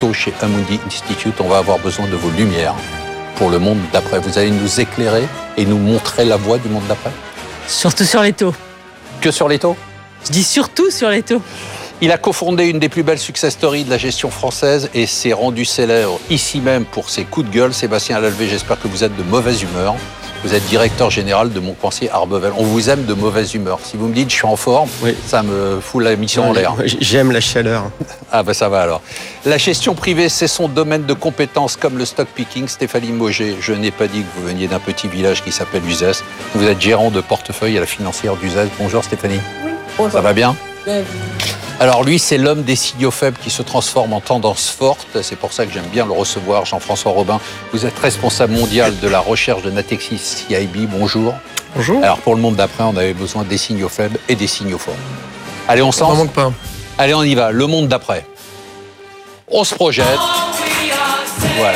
bientôt chez Amundi Institute, on va avoir besoin de vos lumières pour le monde d'après. Vous allez nous éclairer et nous montrer la voie du monde d'après? Surtout sur les taux. Que sur les taux? Je dis surtout sur les taux. Il a cofondé une des plus belles success stories de la gestion française et s'est rendu célèbre ici même pour ses coups de gueule. Sébastien Lalvé, j'espère que vous êtes de mauvaise humeur. Vous êtes directeur général de Montpensier Arbevel. On vous aime de mauvaise humeur. Si vous me dites je suis en forme, oui, ça me fout la mission en l'air. J'aime la chaleur. Ah ben ça va alors. La gestion privée, c'est son domaine de compétence comme le stock picking. Stéphanie Mauger, je n'ai pas dit que vous veniez d'un petit village qui s'appelle Uzès. Vous êtes gérant de portefeuille à la financière d'Uzès. Bonjour Stéphanie. Oui, bonjour. Ça va bien? Alors lui, c'est l'homme des signaux faibles qui se transforme en tendance forte. C'est pour ça que j'aime bien le recevoir, Jean-François Robin. Vous êtes responsable mondial de la recherche de Natixis CIB. Bonjour. Bonjour. Alors pour le monde d'après, on avait besoin des signaux faibles et des signaux forts. Allez, on s'en manque pas. Allez, on y va. Le monde d'après. On se projette. Voilà.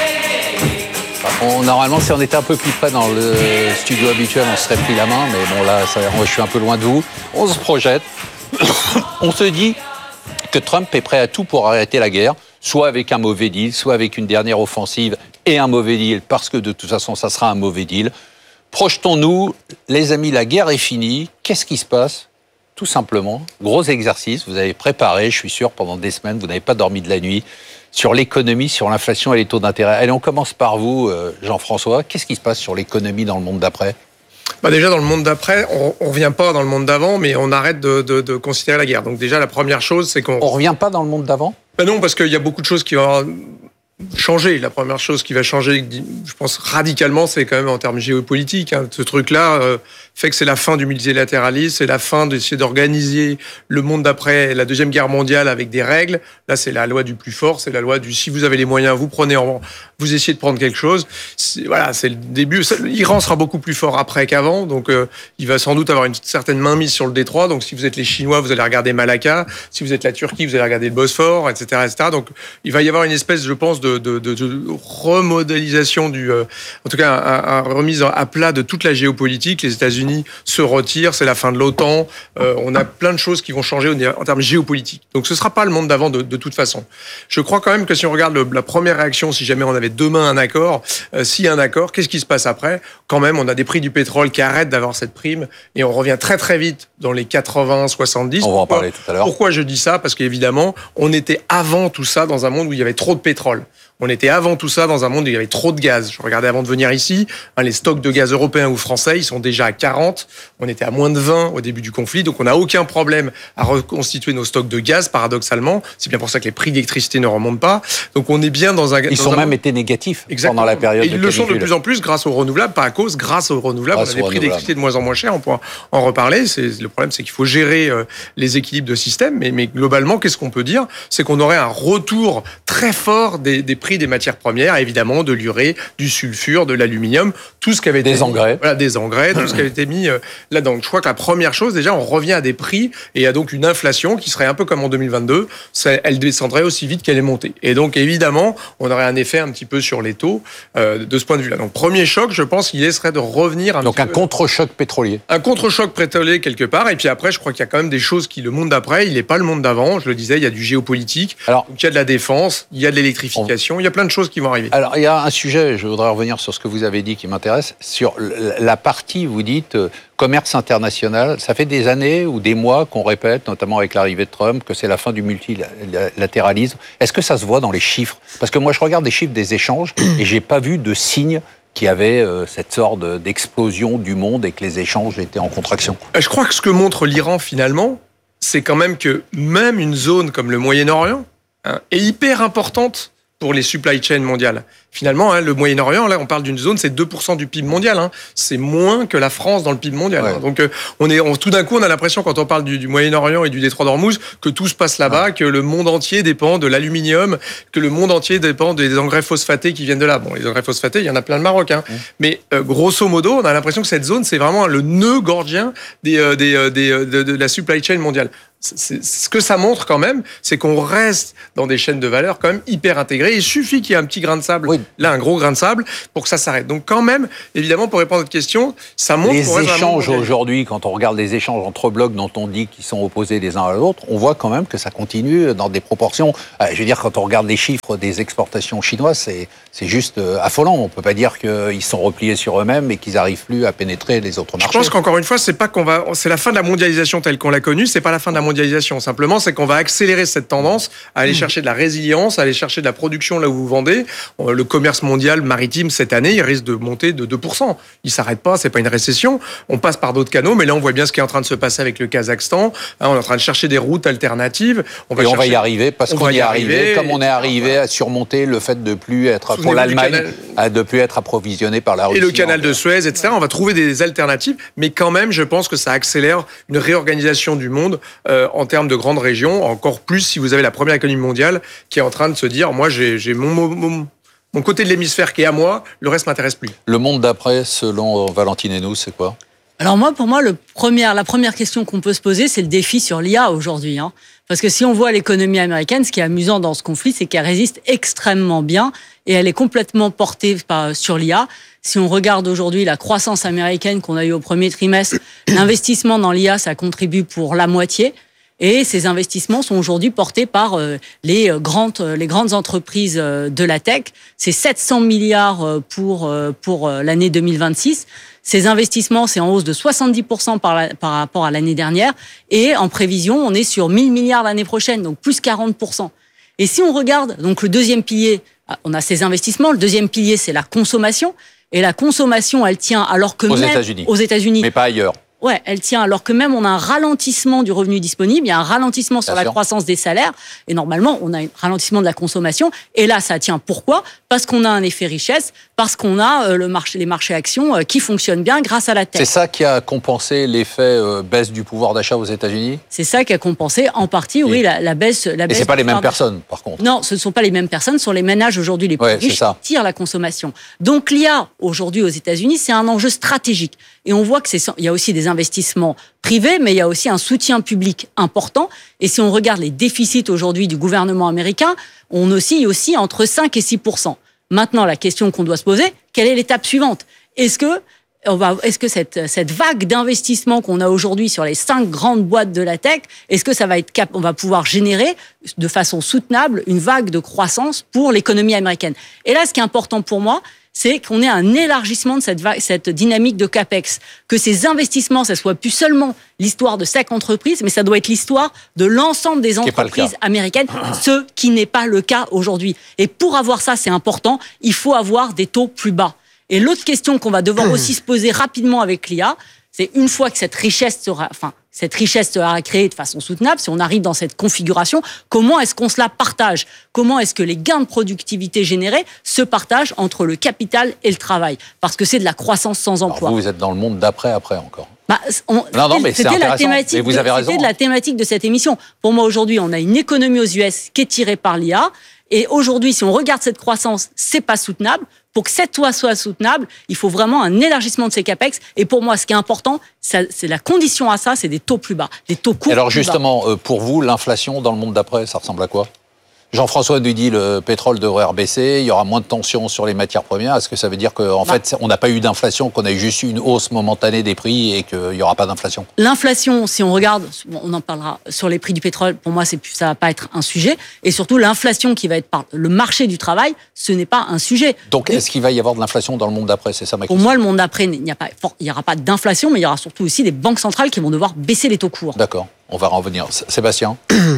Normalement, si on était un peu plus près dans le studio habituel, on se serait pris la main. Mais bon, là, je suis un peu loin de vous. On se projette. On se dit que Trump est prêt à tout pour arrêter la guerre, soit avec un mauvais deal, soit avec une dernière offensive et un mauvais deal, parce que de toute façon, ça sera un mauvais deal. Projetons-nous, les amis, la guerre est finie. Qu'est-ce qui se passe? Tout simplement, gros exercice, vous avez préparé, je suis sûr, pendant des semaines, vous n'avez pas dormi de la nuit, sur l'économie, sur l'inflation et les taux d'intérêt. Allez, on commence par vous, Jean-François. Qu'est-ce qui se passe sur l'économie dans le monde d'après? Déjà, dans le monde d'après, on ne revient pas dans le monde d'avant, mais on arrête de considérer la guerre. Donc déjà, la première chose, c'est qu'on... On ne revient pas dans le monde d'avant? Non, parce qu'il y a beaucoup de choses qui vont changer. La première chose qui va changer, je pense, radicalement, c'est quand même en termes géopolitiques. Ce truc-là fait que c'est la fin du multilatéralisme, c'est la fin d'essayer d'organiser le monde d'après la Deuxième Guerre mondiale avec des règles. Là, c'est la loi du plus fort, c'est la loi du si vous avez les moyens, vous essayez de prendre quelque chose. C'est le début. L'Iran sera beaucoup plus fort après qu'avant, donc il va sans doute avoir une certaine mainmise sur le détroit. Donc si vous êtes les Chinois, vous allez regarder Malacca. Si vous êtes la Turquie, vous allez regarder le Bosphore, etc., etc. Donc il va y avoir une espèce, je pense, de remodélisation en tout cas, un remise à plat de toute la géopolitique. Les États-Unis se retirent, c'est la fin de l'OTAN. On a plein de choses qui vont changer en termes géopolitiques. Donc ce sera pas le monde d'avant de toute façon. Je crois quand même que si on regarde la première réaction, si jamais on avait demain un accord, s'il y a un accord, qu'est-ce qui se passe après? Quand même, on a des prix du pétrole qui arrêtent d'avoir cette prime et on revient très très vite dans les 80, 70. On va en parler tout à l'heure. Pourquoi je dis ça? Parce qu'évidemment, on était avant tout ça dans un monde où il y avait trop de pétrole. On était avant tout ça dans un monde où il y avait trop de gaz. Je regardais avant de venir ici, les stocks de gaz européens ou français, ils sont déjà à 40. On était à moins de 20 au début du conflit, donc on n'a aucun problème à reconstituer nos stocks de gaz, paradoxalement. C'est bien pour ça que les prix d'électricité ne remontent pas. Donc on est bien dans un... Ils ont même été négatifs pendant la période de canicule. Ils le sont de plus en plus grâce aux renouvelables, pas à cause, grâce aux renouvelables. On a des prix d'électricité de moins en moins chers, on pourra en reparler. Le problème, c'est qu'il faut gérer les équilibres de système, mais globalement, qu'est-ce qu'on peut dire? C'est qu'on aurait un retour très fort des prix des matières premières, évidemment, de l'urée, du sulfure, de l'aluminium, tout ce qui avait été des engrais, tout ce qui avait été mis là-dedans. Je crois que la première chose, déjà, on revient à des prix et à donc une inflation qui serait un peu comme en 2022. Elle descendrait aussi vite qu'elle est montée. Et donc, évidemment, on aurait un effet un petit peu sur les taux de ce point de vue-là. Donc, premier choc, je pense qu'il serait de revenir donc un contre-choc pétrolier. Un contre-choc pétrolier quelque part. Et puis après, je crois qu'il y a quand même des choses qui, le monde d'après, il n'est pas le monde d'avant. Je le disais, il y a du géopolitique. Alors, donc, il y a de la défense, il y a de l'électrification, il y a plein de choses qui vont arriver. Alors, il y a un sujet, je voudrais revenir sur ce que vous avez dit qui m'intéresse, sur la partie, vous dites, commerce international. Ça fait des années ou des mois qu'on répète, notamment avec l'arrivée de Trump, que c'est la fin du multilatéralisme. Est-ce que ça se voit dans les chiffres? Parce que moi, je regarde les chiffres des échanges et j'ai pas vu de signe qu'il y avait cette sorte d'explosion du monde et que les échanges étaient en contraction. Je crois que ce que montre l'Iran, finalement, c'est quand même que même une zone comme le Moyen-Orient est hyper importante pour les supply chains mondiales. Finalement, le Moyen-Orient, là, on parle d'une zone, c'est 2% du PIB mondial. C'est moins que la France dans le PIB mondial. Ouais. Donc, tout d'un coup, on a l'impression, quand on parle du Moyen-Orient et du détroit d'Ormuz, que tout se passe là-bas, que le monde entier dépend de l'aluminium, que le monde entier dépend des engrais phosphatés qui viennent de là. Bon, les engrais phosphatés, il y en a plein le Maroc. Mais grosso modo, on a l'impression que cette zone, c'est vraiment le nœud gordien de la supply chain mondiale. ce que ça montre quand même, c'est qu'on reste dans des chaînes de valeur quand même hyper intégrées. Il suffit qu'il y ait un petit grain de sable, là un gros grain de sable, pour que ça s'arrête. Donc quand même, évidemment, pour répondre à votre question, ça montre qu'on reste les échanges aujourd'hui, quand on regarde les échanges entre blocs dont on dit qu'ils sont opposés les uns à l'autre, on voit quand même que ça continue dans des proportions. Je veux dire, quand on regarde les chiffres des exportations chinoises, c'est juste affolant. On peut pas dire qu'ils sont repliés sur eux-mêmes et qu'ils n'arrivent plus à pénétrer les autres marchés. Je pense qu'encore une fois, c'est la fin de la mondialisation telle qu'on l'a connue. C'est pas la fin de la mondialisation. Simplement, c'est qu'on va accélérer cette tendance à aller chercher de la résilience, à aller chercher de la production là où vous vendez. Le commerce mondial maritime cette année, il risque de monter de 2%. Il s'arrête pas, c'est pas une récession. On passe par d'autres canaux, mais là, on voit bien ce qui est en train de se passer avec le Kazakhstan. On est en train de chercher des routes alternatives. On va y arriver parce qu'on y est arrivé. Comme on est arrivé à surmonter le fait de plus être, pour l'Allemagne, de plus être approvisionné par la Russie. Et le canal de Suez, etc. On va trouver des alternatives, mais quand même, je pense que ça accélère une réorganisation du monde en termes de grandes régions, encore plus si vous avez la première économie mondiale qui est en train de se dire, moi j'ai mon côté de l'hémisphère qui est à moi, le reste m'intéresse plus. Le monde d'après, selon Valentine Hainaut, c'est quoi ? Alors pour moi, la première question qu'on peut se poser, c'est le défi sur l'IA aujourd'hui. Parce que si on voit l'économie américaine, ce qui est amusant dans ce conflit, c'est qu'elle résiste extrêmement bien et elle est complètement portée sur l'IA. Si on regarde aujourd'hui la croissance américaine qu'on a eue au premier trimestre, l'investissement dans l'IA, ça contribue pour la moitié. Et ces investissements sont aujourd'hui portés par les grandes entreprises de la tech. C'est 700 milliards pour l'année 2026. Ces investissements, c'est en hausse de 70% par rapport à l'année dernière. Et en prévision, on est sur 1000 milliards l'année prochaine, donc plus 40%. Et si on regarde, donc le deuxième pilier, on a ces investissements. Le deuxième pilier, c'est la consommation. Et la consommation, elle tient alors que aux États-Unis. Mais pas ailleurs. Ouais, elle tient alors que même on a un ralentissement du revenu disponible, il y a un ralentissement sur la croissance des salaires et normalement on a un ralentissement de la consommation et là ça tient. Pourquoi ? Parce qu'on a un effet richesse, parce qu'on a les marchés actions qui fonctionnent bien grâce à la tech. C'est ça qui a compensé l'effet baisse du pouvoir d'achat aux États-Unis ? C'est ça qui a compensé en partie, oui, la baisse. Et c'est pas les mêmes personnes par contre. Non, ce ne sont pas les mêmes personnes, ce sont les ménages aujourd'hui les plus riches qui tirent la consommation. Donc l'IA aujourd'hui aux États-Unis, c'est un enjeu stratégique et on voit que il y a aussi des investissements privés, mais il y a aussi un soutien public important. Et si on regarde les déficits aujourd'hui du gouvernement américain, on oscille aussi entre 5 et 6%. Maintenant, la question qu'on doit se poser, quelle est l'étape suivante ? Est-ce que cette vague d'investissement qu'on a aujourd'hui sur les 5 grandes boîtes de la tech, est-ce que ça va on va pouvoir générer de façon soutenable une vague de croissance pour l'économie américaine ? Et là, ce qui est important pour moi, c'est qu'on ait un élargissement de cette dynamique de CAPEX, que ces investissements, ça soit plus seulement l'histoire de 5 entreprises, mais ça doit être l'histoire de l'ensemble des entreprises américaines, ce qui n'est pas le cas aujourd'hui. Et pour avoir ça, c'est important, il faut avoir des taux plus bas. Et l'autre question qu'on va devoir aussi se poser rapidement avec l'IA, c'est une fois que cette richesse sera créée de façon soutenable, si on arrive dans cette configuration, comment est-ce qu'on se la partage ? Comment est-ce que les gains de productivité générés se partagent entre le capital et le travail ? Parce que c'est de la croissance sans emploi. Alors vous êtes dans le monde d'après encore. Non, mais c'est intéressant. Mais vous avez raison. C'était de la thématique de cette émission. Pour moi, aujourd'hui, on a une économie aux US qui est tirée par l'IA. Et aujourd'hui, si on regarde cette croissance, c'est pas soutenable. Pour que cette loi soit soutenable, il faut vraiment un élargissement de ces capex. Et pour moi, ce qui est important, c'est la condition à ça, c'est des taux plus bas, des taux courts. Alors justement, pour vous, l'inflation dans le monde d'après, ça ressemble à quoi ? Jean-François nous dit le pétrole devrait rebaisser, il y aura moins de tensions sur les matières premières. Est-ce que ça veut dire qu'en fait, on n'a pas eu d'inflation, qu'on a eu juste une hausse momentanée des prix et qu'il n'y aura pas d'inflation ? L'inflation, si on regarde, on en parlera sur les prix du pétrole, pour moi, ça ne va pas être un sujet. Et surtout, l'inflation qui va être par le marché du travail, ce n'est pas un sujet. Donc, est-ce qu'il va y avoir de l'inflation dans le monde d'après ? C'est ça ma question. Pour moi, le monde d'après, il n'y aura pas d'inflation, mais il y aura surtout aussi des banques centrales qui vont devoir baisser les taux courts. D'accord, on va en revenir. Sébastien ?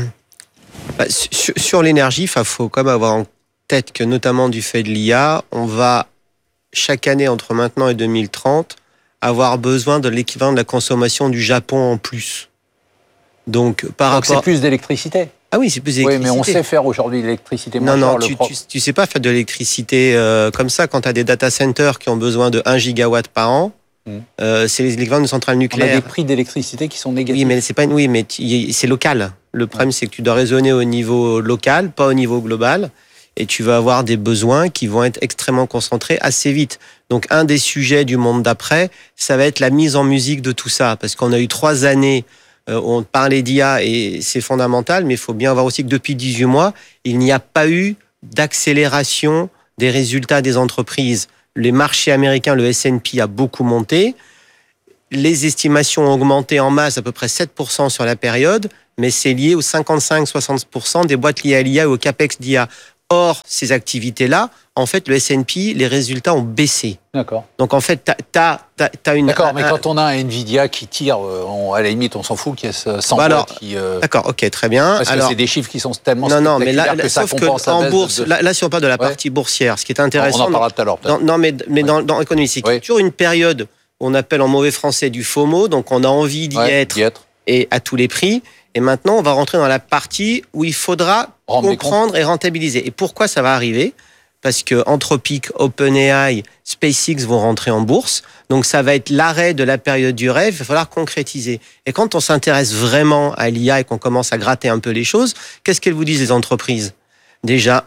Sur l'énergie, il faut quand même avoir en tête que, notamment du fait de l'IA, on va, chaque année entre maintenant et 2030, avoir besoin de l'équivalent de la consommation du Japon en plus. Donc c'est plus d'électricité. Ah oui, c'est plus d'électricité. Oui, mais on sait faire aujourd'hui de l'électricité. Non, tu sais pas faire de l'électricité comme ça. Quand tu as des data centers qui ont besoin de 1 gigawatt par an, c'est l'équivalent de centrales nucléaires. On a des prix d'électricité qui sont négatifs. Oui, mais c'est local. Le problème, c'est que tu dois raisonner au niveau local, pas au niveau global. Et tu vas avoir des besoins qui vont être extrêmement concentrés assez vite. Donc, un des sujets du monde d'après, ça va être la mise en musique de tout ça. Parce qu'on a eu 3 années on parlait d'IA et c'est fondamental, mais il faut bien voir aussi que depuis 18 mois, il n'y a pas eu d'accélération des résultats des entreprises. Les marchés américains, le S&P a beaucoup monté. Les estimations ont augmenté en masse à peu près 7% sur la période, mais c'est lié aux 55-60% des boîtes liées à l'IA ou au CAPEX d'IA. Or, ces activités-là, en fait, le S&P, les résultats ont baissé. D'accord. Donc, en fait, t'as une... D'accord, mais quand on a un Nvidia qui tire, à la limite, on s'en fout qu'il y ait 100 boîtes qui... D'accord, ok, très bien. Parce que c'est des chiffres qui sont tellement spectaculaires mais là, que ça compense la baisse bourse, là, si on parle de la partie boursière, ce qui est intéressant... On en parlera tout à l'heure, peut-être. Non, mais dans l'économie, c'est qu'il y a toujours une période, on appelle en mauvais français du FOMO, donc on a envie d'y être, et à tous les prix. Et maintenant, on va rentrer dans la partie où il faudra comprendre et rentabiliser. Et pourquoi ça va arriver ? Parce que Anthropic, OpenAI, SpaceX vont rentrer en bourse. Donc, ça va être l'arrêt de la période du rêve. Il va falloir concrétiser. Et quand on s'intéresse vraiment à l'IA et qu'on commence à gratter un peu les choses, qu'est-ce qu'elles vous disent, les entreprises ? Déjà,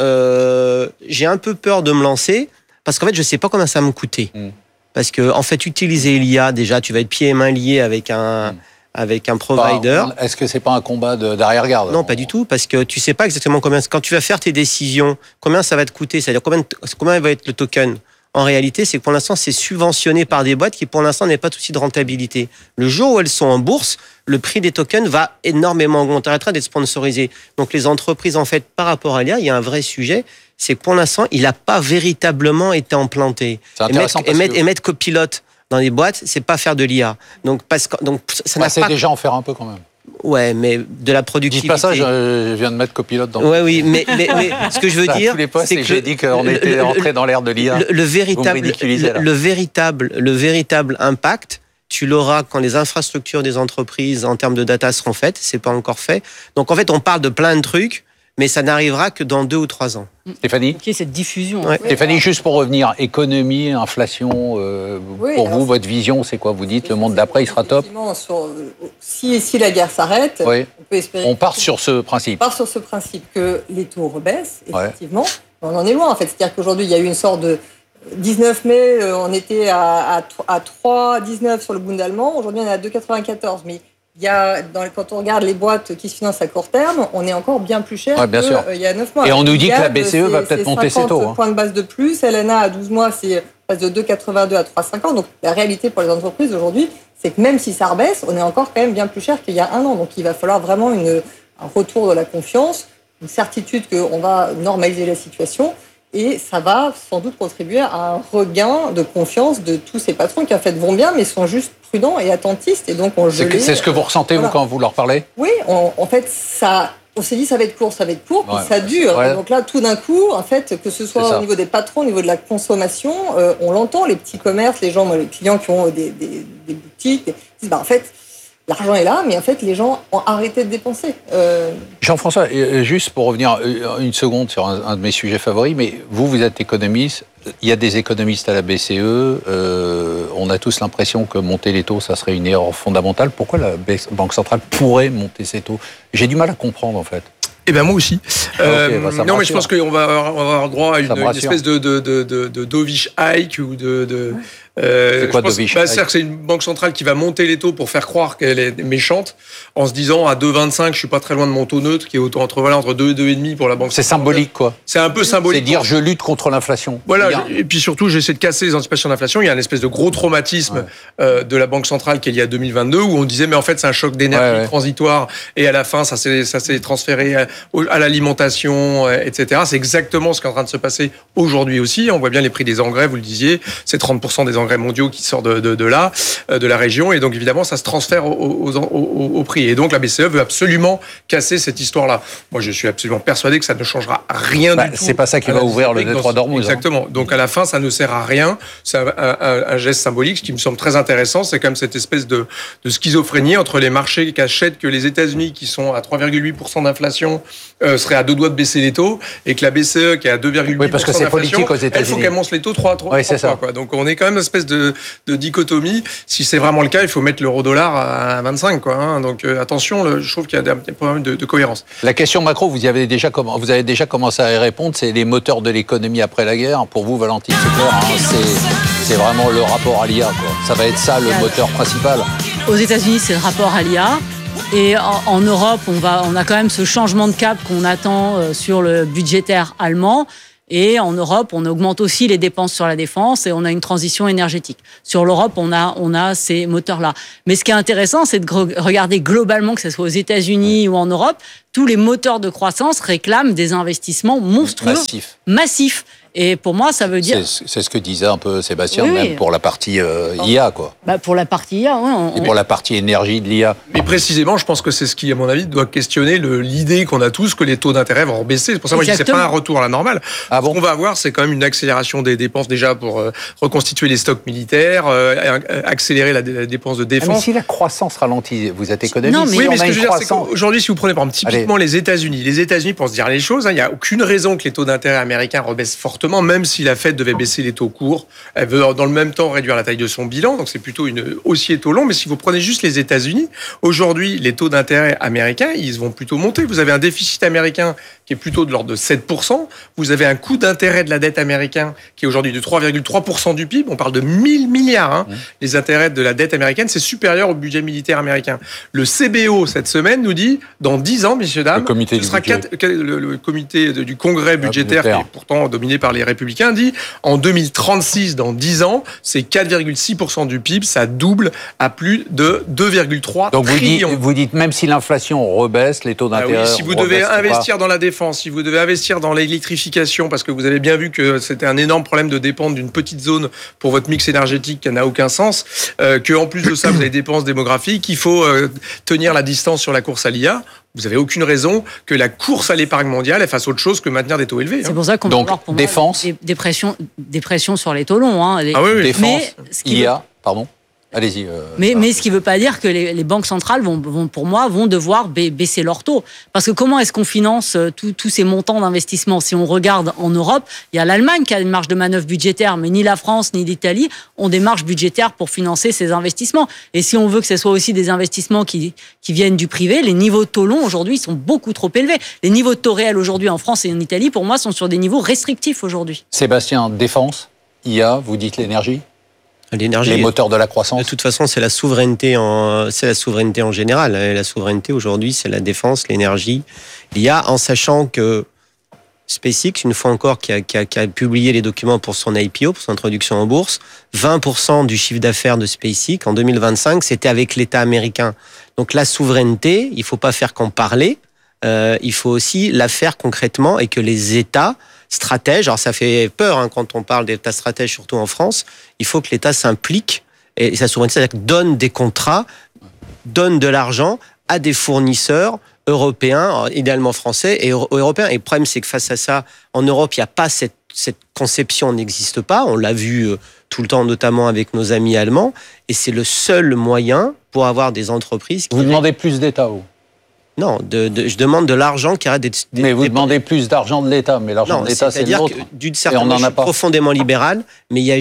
j'ai un peu peur de me lancer parce qu'en fait, je ne sais pas combien ça va me coûter. Parce que, en fait, utiliser l'IA, déjà, tu vas être pieds et mains liés avec un provider. Est-ce que c'est pas un combat d'arrière-garde ? Non, pas du tout, parce que tu sais pas exactement combien. Quand tu vas faire tes décisions, combien ça va te coûter, c'est-à-dire combien va être le token. En réalité, c'est que pour l'instant, c'est subventionné par des boîtes qui, pour l'instant, n'ont pas tout de suite de rentabilité. Le jour où elles sont en bourse, le prix des tokens va énormément augmenter, arrêtera d'être sponsorisé. Donc, les entreprises, en fait, par rapport à l'IA, il y a un vrai sujet. C'est que pour l'instant, il n'a pas véritablement été implanté. Et mettre copilote dans les boîtes, c'est pas faire de l'IA. Donc, c'est déjà en faire un peu quand même. Ouais, mais de la productivité. Dis pas ça, je viens de mettre copilote dans. Ouais, oui, mais ce que je veux dire, c'est que j'ai dit qu'on était rentré dans l'ère de l'IA. Le véritable impact, tu l'auras quand les infrastructures des entreprises en termes de data seront faites. C'est pas encore fait. Donc en fait, on parle de plein de trucs, mais ça n'arrivera que dans 2 ou 3 ans. Stéphanie ? Qui est cette diffusion. Ouais. Stéphanie, juste pour revenir, économie, inflation, pour vous, votre vision, c'est quoi ? Vous dites le monde d'après, il sera top ? Si la guerre s'arrête, on peut espérer... On part sur ce principe. On part sur ce principe que les taux rebaissent, effectivement. On en est loin, en fait. C'est-à-dire qu'aujourd'hui, il y a eu une sorte de... 19 mai, on était à 3,19 sur le Bund allemand. Aujourd'hui, on est à 2,94. Mais quand on regarde les boîtes qui se financent à court terme, on est encore bien plus cher qu'il y a 9 mois. Et on nous dit que la BCE va peut-être monter ses taux. 50 points de base de plus. LNA à 12 mois, c'est passe de 2,82 à 3,50. Donc la réalité pour les entreprises aujourd'hui, c'est que même si ça rebaisse, on est encore quand même bien plus cher qu'il y a 1 an. Donc il va falloir vraiment un retour de la confiance, une certitude qu'on va normaliser la situation. Et ça va sans doute contribuer à un regain de confiance de tous ces patrons qui en fait vont bien, mais sont juste prudents et attentistes. Et donc c'est ce que vous ressentez, vous, quand vous leur parlez ? Oui, en fait, on s'est dit ça va être court, puis ça dure. Ouais. Donc là, tout d'un coup, en fait, que ce soit au niveau des patrons, au niveau de la consommation, on l'entend, les petits commerces, les clients qui ont des boutiques, disent en fait, l'argent est là, mais en fait, les gens ont arrêté de dépenser. Jean-François, juste pour revenir une seconde sur un de mes sujets favoris, mais vous êtes économiste, il y a des économistes à la BCE, on a tous l'impression que monter les taux, ça serait une erreur fondamentale. Pourquoi la Banque centrale pourrait monter ses taux ? J'ai du mal à comprendre, en fait. Eh ben moi aussi. Non, mais je pense qu'on va avoir droit à une espèce de dovish hike ou de c'est quoi dovish hike ? C'est-à-dire que c'est une banque centrale qui va monter les taux pour faire croire qu'elle est méchante, en se disant à 2,25, je suis pas très loin de mon taux neutre, qui est entre 2 et 2,5 pour la banque centrale. C'est symbolique, quoi. C'est un peu symbolique. C'est dire je lutte contre l'inflation. Voilà. Et puis surtout, j'essaie de casser les anticipations d'inflation. Il y a une espèce de gros traumatisme de la banque centrale qui est lié à 2022, où on disait mais en fait c'est un choc d'énergie transitoire, et à la fin ça s'est transféré à l'alimentation, etc. C'est exactement ce qui est en train de se passer aujourd'hui aussi. On voit bien les prix des engrais, vous le disiez, c'est 30% des engrais mondiaux qui sortent de là, de la région, et donc évidemment ça se transfère au prix. Et donc la BCE veut absolument casser cette histoire-là. Moi je suis absolument persuadé que ça ne changera rien du tout. C'est pas ça qui va ouvrir le détroit d'Ormuz. Exactement. Donc à la fin ça ne sert à rien. C'est un geste symbolique. Ce qui me semble très intéressant, c'est quand même cette espèce de schizophrénie entre les marchés qui achètent que les États-Unis, qui sont à 3,8% d'inflation, seraient à 2 doigts de baisser les taux, et que la BCE, qui est à 2,8% parce que c'est politique aux États-Unis. Elle faut qu'elle monte les taux 3 c'est ça. Quoi. Donc on est quand même une espèce de dichotomie. Si c'est vraiment le cas, il faut mettre l'euro-dollar à 25, quoi. Hein. Donc attention, je trouve qu'il y a des problèmes de cohérence. La question macro, vous avez déjà commencé à y répondre, c'est les moteurs de l'économie après la guerre. Pour vous, Valentine, c'est clair, c'est vraiment le rapport à l'IA, quoi. Ça va être ça le moteur principal. Aux États-Unis, c'est le rapport à l'IA. Et en Europe, on a quand même ce changement de cap qu'on attend sur le budgétaire allemand. Et en Europe, on augmente aussi les dépenses sur la défense et on a une transition énergétique. Sur l'Europe, on a ces moteurs-là. Mais ce qui est intéressant, c'est de regarder globalement, que ce soit aux États-Unis ou en Europe, tous les moteurs de croissance réclament des investissements monstrueux, massifs. Et pour moi, ça veut dire... C'est ce que disait un peu Sébastien, même pour la partie IA, quoi. Pour la partie IA, oui. Et pour la partie énergie de l'IA. Mais précisément, je pense que c'est ce qui, à mon avis, doit questionner l'idée qu'on a tous que les taux d'intérêt vont baisser. C'est pour ça que moi, je dis que c'est pas un retour à la normale. Ce qu'on va avoir, c'est quand même une accélération des dépenses déjà pour reconstituer les stocks militaires, accélérer la dépense de défense. Mais si la croissance ralentit, vous êtes économiste. Oui, mais ce que je veux dire, c'est qu'aujourd'hui, si vous prenez par exemple typiquement les États-Unis, pour se dire les choses, il n'y a aucune raison que les taux d'intérêt américains rebaissent fortement, même si la Fed devait baisser les taux courts, elle veut dans le même temps réduire la taille de son bilan, donc c'est plutôt une haussier taux long. Mais si vous prenez juste les États-Unis, aujourd'hui, les taux d'intérêt américains, ils vont plutôt monter. Vous avez un déficit américain qui est plutôt de l'ordre de 7%. Vous avez un coût d'intérêt de la dette américaine qui est aujourd'hui de 3,3% du PIB. On parle de 1000 milliards. Les intérêts de la dette américaine, c'est supérieur au budget militaire américain. Le CBO, cette semaine, nous dit, dans 10 ans, messieurs, dames, le comité du Congrès budgétaire, qui est pourtant dominé par les Républicains, dit, en 2036, dans 10 ans, c'est 4,6% du PIB, ça double à plus de 2,3 trillions. Donc vous dites, même si l'inflation rebaisse, les taux d'intérêt si vous devez investir dans la défense, si vous devez investir dans l'électrification, parce que vous avez bien vu que c'était un énorme problème de dépendre d'une petite zone pour votre mix énergétique qui n'a aucun sens, qu'en plus de ça, vous avez des dépenses démographiques, il faut tenir la distance sur la course à l'IA. Vous n'avez aucune raison que la course à l'épargne mondiale elle fasse autre chose que maintenir des taux élevés. C'est pour ça qu'on va avoir pour défense, moi, des pressions sur les taux longs. Défense, IA, pardon. Allez-y. Mais ce qui ne veut pas dire que les banques centrales vont devoir baisser leurs taux. Parce que comment est-ce qu'on finance tous ces montants d'investissement? Si on regarde en Europe, il y a l'Allemagne qui a une marge de manœuvre budgétaire, mais ni la France ni l'Italie ont des marges budgétaires pour financer ces investissements. Et si on veut que ce soit aussi des investissements qui viennent du privé, les niveaux de taux longs aujourd'hui sont beaucoup trop élevés. Les niveaux de taux réels aujourd'hui en France et en Italie, pour moi, sont sur des niveaux restrictifs aujourd'hui. Sébastien, défense, IA, vous dites l'énergie? L'énergie, les moteurs de la croissance. De toute façon, c'est la souveraineté en général. Et la souveraineté aujourd'hui, c'est la défense, l'énergie. L'IA, en sachant que SpaceX, une fois encore, qui a publié les documents pour son IPO, pour son introduction en bourse, 20% du chiffre d'affaires de SpaceX en 2025, c'était avec l'État américain. Donc la souveraineté, il faut pas faire qu'en parler. Il faut aussi la faire concrètement et que les États stratèges, alors ça fait peur quand on parle d'État stratège, surtout en France, il faut que l'État s'implique et sa souveraineté, c'est-à-dire que donne des contrats, donne de l'argent à des fournisseurs européens, idéalement français et européens. Et le problème, c'est que face à ça, en Europe, il n'y a pas cette conception, n'existe pas. On l'a vu tout le temps, notamment avec nos amis allemands. Et c'est le seul moyen pour avoir des entreprises qui... Vous demandez plus d'État, vous? Non, je demande de l'argent qui arrête d'être... Mais vous demandez plus d'argent de l'État, mais l'argent de l'État, c'est le nôtre. D'une certaine manière, je suis profondément libéral, mais il n'y a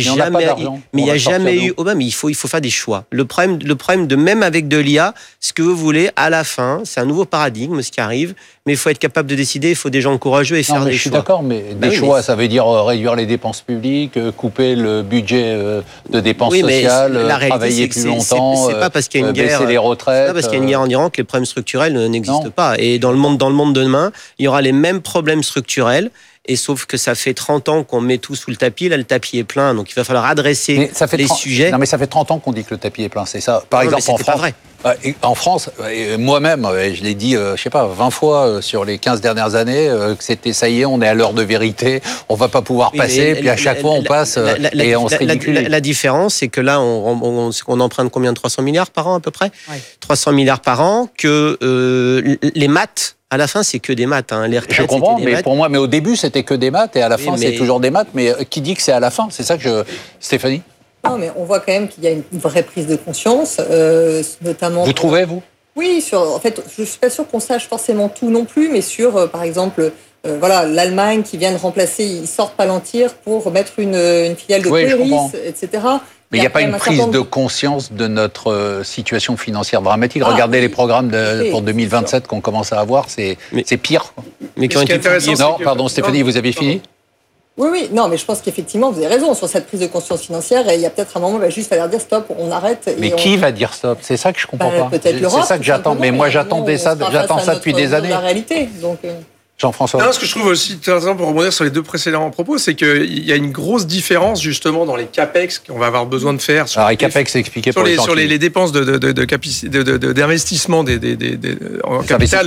jamais eu... mais il faut faire des choix. Le problème de même avec de l'IA, ce que vous voulez, à la fin, c'est un nouveau paradigme, ce qui arrive, mais il faut être capable de décider, il faut des gens courageux et faire des choix. Je suis d'accord, mais des choix, ça veut dire réduire les dépenses publiques, couper le budget de dépenses sociales, travailler plus longtemps, c'est pas parce qu'il y a une guerre, baisser les retraites. C'est pas parce qu'il y a une guerre en Iran que les problèmes structurels n'existent pas. Et dans le monde de demain, il y aura les mêmes problèmes structurels. Et sauf que ça fait 30 ans qu'on met tout sous le tapis. Là, le tapis est plein. Donc, il va falloir adresser les sujets. Non, mais ça fait 30 ans qu'on dit que le tapis est plein. C'est ça. Par exemple, en France. Pas vrai. En France, moi-même, je l'ai dit, 20 fois sur les 15 dernières années, que c'était ça y est, on est à l'heure de vérité, on va pas pouvoir passer, puis à chaque fois on passe et on se ridiculise. La différence, c'est que là, on emprunte combien de 300 milliards par an à peu près 300 milliards par an, que les maths, à la fin, c'est que des maths. Les retraites, je comprends, mais pour moi, au début, c'était que des maths, et à la fin, c'est toujours des maths. Mais qui dit que c'est à la fin? C'est ça que Stéphanie? Non, mais on voit quand même qu'il y a une vraie prise de conscience, notamment... Vous trouvez, vous? Oui, en fait, je ne suis pas sûre qu'on sache forcément tout non plus, mais sur, par exemple, l'Allemagne qui vient de remplacer, ils sortent Palantir pour mettre une filiale de Polaris, etc. Mais il n'y a pas une prise de conscience de notre situation financière dramatique. Regardez les programmes pour 2027 qu'on commence à avoir, c'est pire. Mais ce qui est intéressant, Stéphanie, vous avez fini? Oui, non, mais je pense qu'effectivement, vous avez raison sur cette prise de conscience financière. Et il y a peut-être un moment, il va juste falloir dire stop, on arrête. Mais qui va dire stop? C'est ça que je comprends pas. Peut-être l'Europe. C'est ça que j'attends. Mais moi, j'attends ça depuis des années. La réalité, donc. Jean-François. Non, ce que je trouve aussi intéressant pour rebondir sur les deux précédents propos, c'est qu'il y a une grosse différence justement dans les capex qu'on va avoir besoin de faire. Alors les capex, c'est expliqué pour sur les dépenses d'investissement en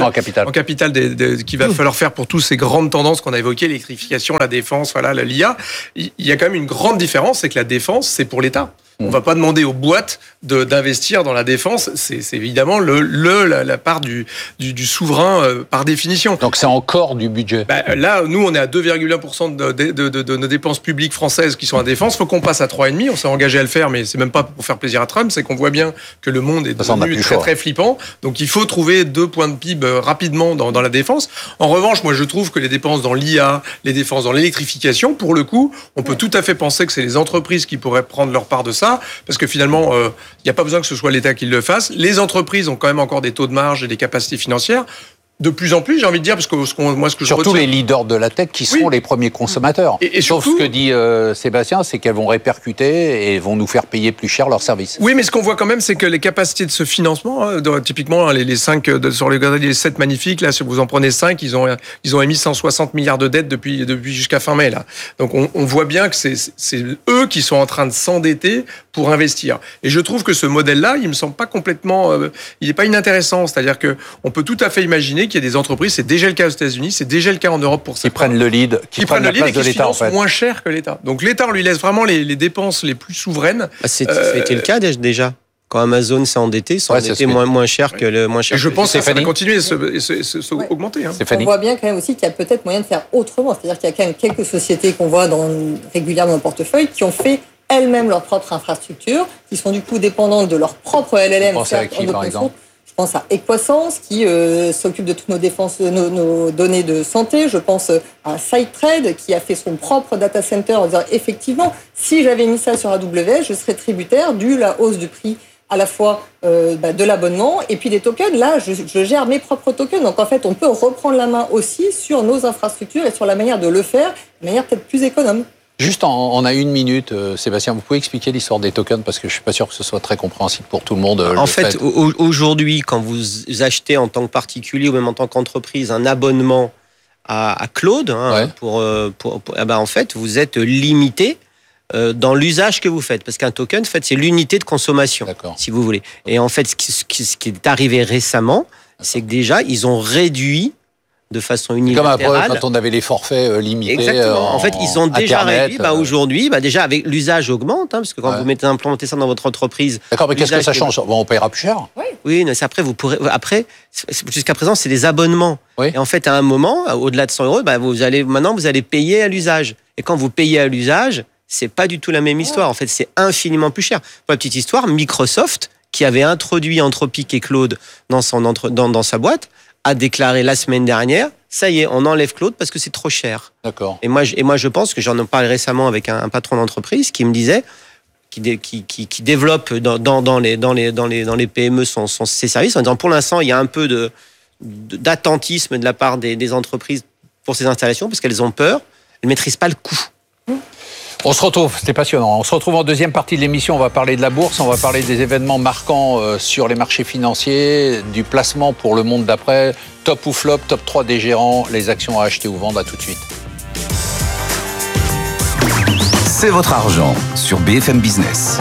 capital qu'il va falloir faire pour toutes ces grandes tendances qu'on a évoquées, l'électrification, la défense, voilà, l'IA. Il y a quand même une grande différence, c'est que la défense, c'est pour l'État. On va pas demander aux boîtes d'investir dans la défense. C'est évidemment la part du souverain par définition. Donc c'est encore du budget. Là, nous, on est à 2,1% de nos dépenses publiques françaises qui sont à défense. Faut qu'on passe à 3,5%. On s'est engagé à le faire, mais c'est même pas pour faire plaisir à Trump. C'est qu'on voit bien que le monde est devenu très flippant. Donc il faut trouver 2 points de PIB rapidement dans la défense. En revanche, moi, je trouve que les dépenses dans l'IA, les dépenses dans l'électrification, pour le coup, on peut tout à fait penser que c'est les entreprises qui pourraient prendre leur part de ça. Parce que finalement, il n'y a pas besoin que ce soit l'État qui le fasse. Les entreprises ont quand même encore des taux de marge et des capacités financières. De plus en plus, j'ai envie de dire, parce que moi, ce que je surtout les leaders de la tech qui seront les premiers consommateurs. Et sauf surtout, ce que dit Sébastien, c'est qu'elles vont répercuter et vont nous faire payer plus cher leurs services. Oui, mais ce qu'on voit quand même, c'est que les capacités de ce financement, typiquement les 5 sur les 7 magnifiques, là, si vous en prenez 5, ils ont émis 160 milliards de dettes depuis jusqu'à fin mai là. Donc on voit bien que c'est eux qui sont en train de s'endetter pour investir. Et je trouve que ce modèle-là, il me semble pas complètement, il est pas inintéressant. C'est-à-dire que on peut tout à fait imaginer qu'il y a des entreprises, c'est déjà le cas aux États-Unis, c'est déjà le cas en Europe pour certains. Qui prennent le lead, qui prennent la place de l'État en fait. Moins cher que l'État. Donc l'État, on lui laisse vraiment les dépenses les plus souveraines. C'était le cas déjà. Quand Amazon s'est endetté, moins cher que le moins cher. Et je pense que ça va continuer à augmenter. Hein. On voit bien quand même aussi qu'il y a peut-être moyen de faire autrement. C'est-à-dire qu'il y a quand même quelques sociétés qu'on voit régulièrement dans le portefeuille qui ont fait elles-mêmes leur propre infrastructure, qui sont du coup dépendantes de leur propre LLM. Vous pensez à qui, par exemple ? Je pense à Equasens qui s'occupe de toutes nos données de santé. Je pense à SiteTrade qui a fait son propre data center en disant effectivement, si j'avais mis ça sur AWS, je serais tributaire de la hausse du prix à la fois de l'abonnement et puis des tokens. Là, je gère mes propres tokens. Donc en fait, on peut reprendre la main aussi sur nos infrastructures et sur la manière de le faire, de manière peut-être plus économe. Juste, on a 1 minute, Sébastien, vous pouvez expliquer l'histoire des tokens parce que je suis pas sûr que ce soit très compréhensible pour tout le monde. En fait, aujourd'hui, quand vous achetez en tant que particulier ou même en tant qu'entreprise un abonnement à Claude, en fait, vous êtes limité dans l'usage que vous faites, parce qu'un token, en fait, c'est l'unité de consommation, si vous voulez. Et en fait, ce qui est arrivé récemment, c'est que déjà, ils ont réduit de façon unilatérale. Comme quand on avait les forfaits limités. Exactement. En fait, ils ont déjà Internet, réduit. Aujourd'hui, déjà avec l'usage augmente, parce que quand vous implantez ça dans votre entreprise. D'accord, mais qu'est-ce que ça change ? On paiera plus cher. Oui, mais après vous pourrez. Après, jusqu'à présent, c'est des abonnements. Oui. Et en fait, à un moment, au-delà de 100 €, vous allez payer à l'usage. Et quand vous payez à l'usage, c'est pas du tout la même histoire. En fait, c'est infiniment plus cher. Pour la petite histoire, Microsoft, qui avait introduit Anthropic et Claude dans sa boîte, a déclaré la semaine dernière, ça y est, on enlève Claude parce que c'est trop cher. D'accord. Et moi, je pense que j'en ai parlé récemment avec un patron d'entreprise qui me disait, qui développe dans les PME ses services, en disant pour l'instant, il y a un peu d'attentisme de la part des entreprises pour ces installations parce qu'elles ont peur, elles ne maîtrisent pas le coût. On se retrouve, c'était passionnant. On se retrouve en deuxième partie de l'émission. On va parler de la bourse, on va parler des événements marquants sur les marchés financiers, du placement pour le monde d'après, top ou flop, top 3 des gérants, les actions à acheter ou vendre. À tout de suite. C'est votre argent sur BFM Business.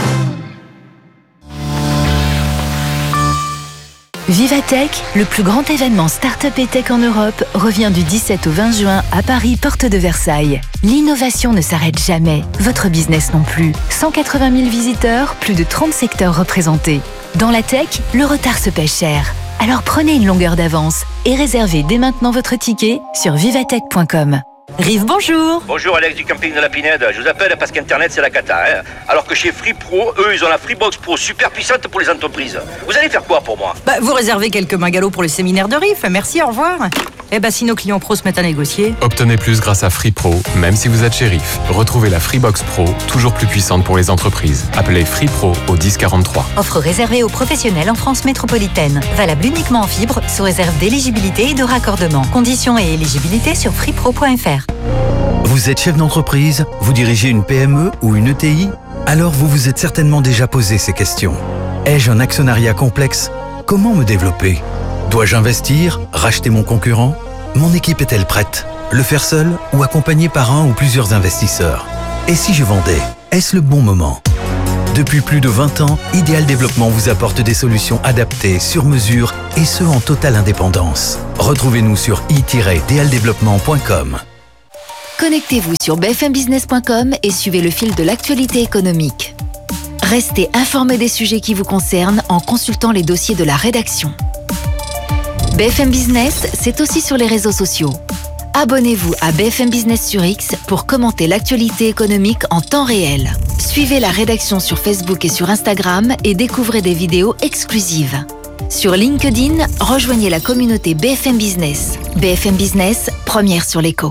Vivatech, le plus grand événement start-up et tech en Europe, revient du 17 au 20 juin à Paris, porte de Versailles. L'innovation ne s'arrête jamais, votre business non plus. 180 000 visiteurs, plus de 30 secteurs représentés. Dans la tech, le retard se paie cher. Alors prenez une longueur d'avance et réservez dès maintenant votre ticket sur vivatech.com. Rive, bonjour. Bonjour, Alex du camping de la Pinède. Je vous appelle parce qu'Internet, c'est la cata. Alors que chez Free Pro, eux, ils ont la Freebox Pro super puissante pour les entreprises. Vous allez faire quoi pour moi ? Vous réservez quelques magalos pour le séminaire de RIF. Merci, au revoir. Si nos clients pros se mettent à négocier. Obtenez plus grâce à Free Pro, même si vous êtes chez RIF. Retrouvez la Freebox Pro, toujours plus puissante pour les entreprises. Appelez Free Pro au 1043. Offre réservée aux professionnels en France métropolitaine. Valable uniquement en fibre, sous réserve d'éligibilité et de raccordement. Conditions et éligibilité sur freepro.fr. Vous Vous êtes chef d'entreprise, vous dirigez une PME ou une ETI? Alors vous vous êtes certainement déjà posé ces questions. Ai-je un actionnariat complexe? Comment me développer? Dois-je investir? Racheter mon concurrent? Mon équipe est-elle prête? Le faire seul ou accompagné par un ou plusieurs investisseurs? Et si je vendais? Est-ce le bon moment? Depuis plus de 20 ans, Ideal Développement vous apporte des solutions adaptées, sur mesure et ce en totale indépendance. Retrouvez-nous sur i-idealdéveloppement.com. Connectez-vous sur bfmbusiness.com et suivez le fil de l'actualité économique. Restez informé des sujets qui vous concernent en consultant les dossiers de la rédaction. BFM Business, c'est aussi sur les réseaux sociaux. Abonnez-vous à BFM Business sur X pour commenter l'actualité économique en temps réel. Suivez la rédaction sur Facebook et sur Instagram et découvrez des vidéos exclusives. Sur LinkedIn, rejoignez la communauté BFM Business. BFM Business, première sur l'écho.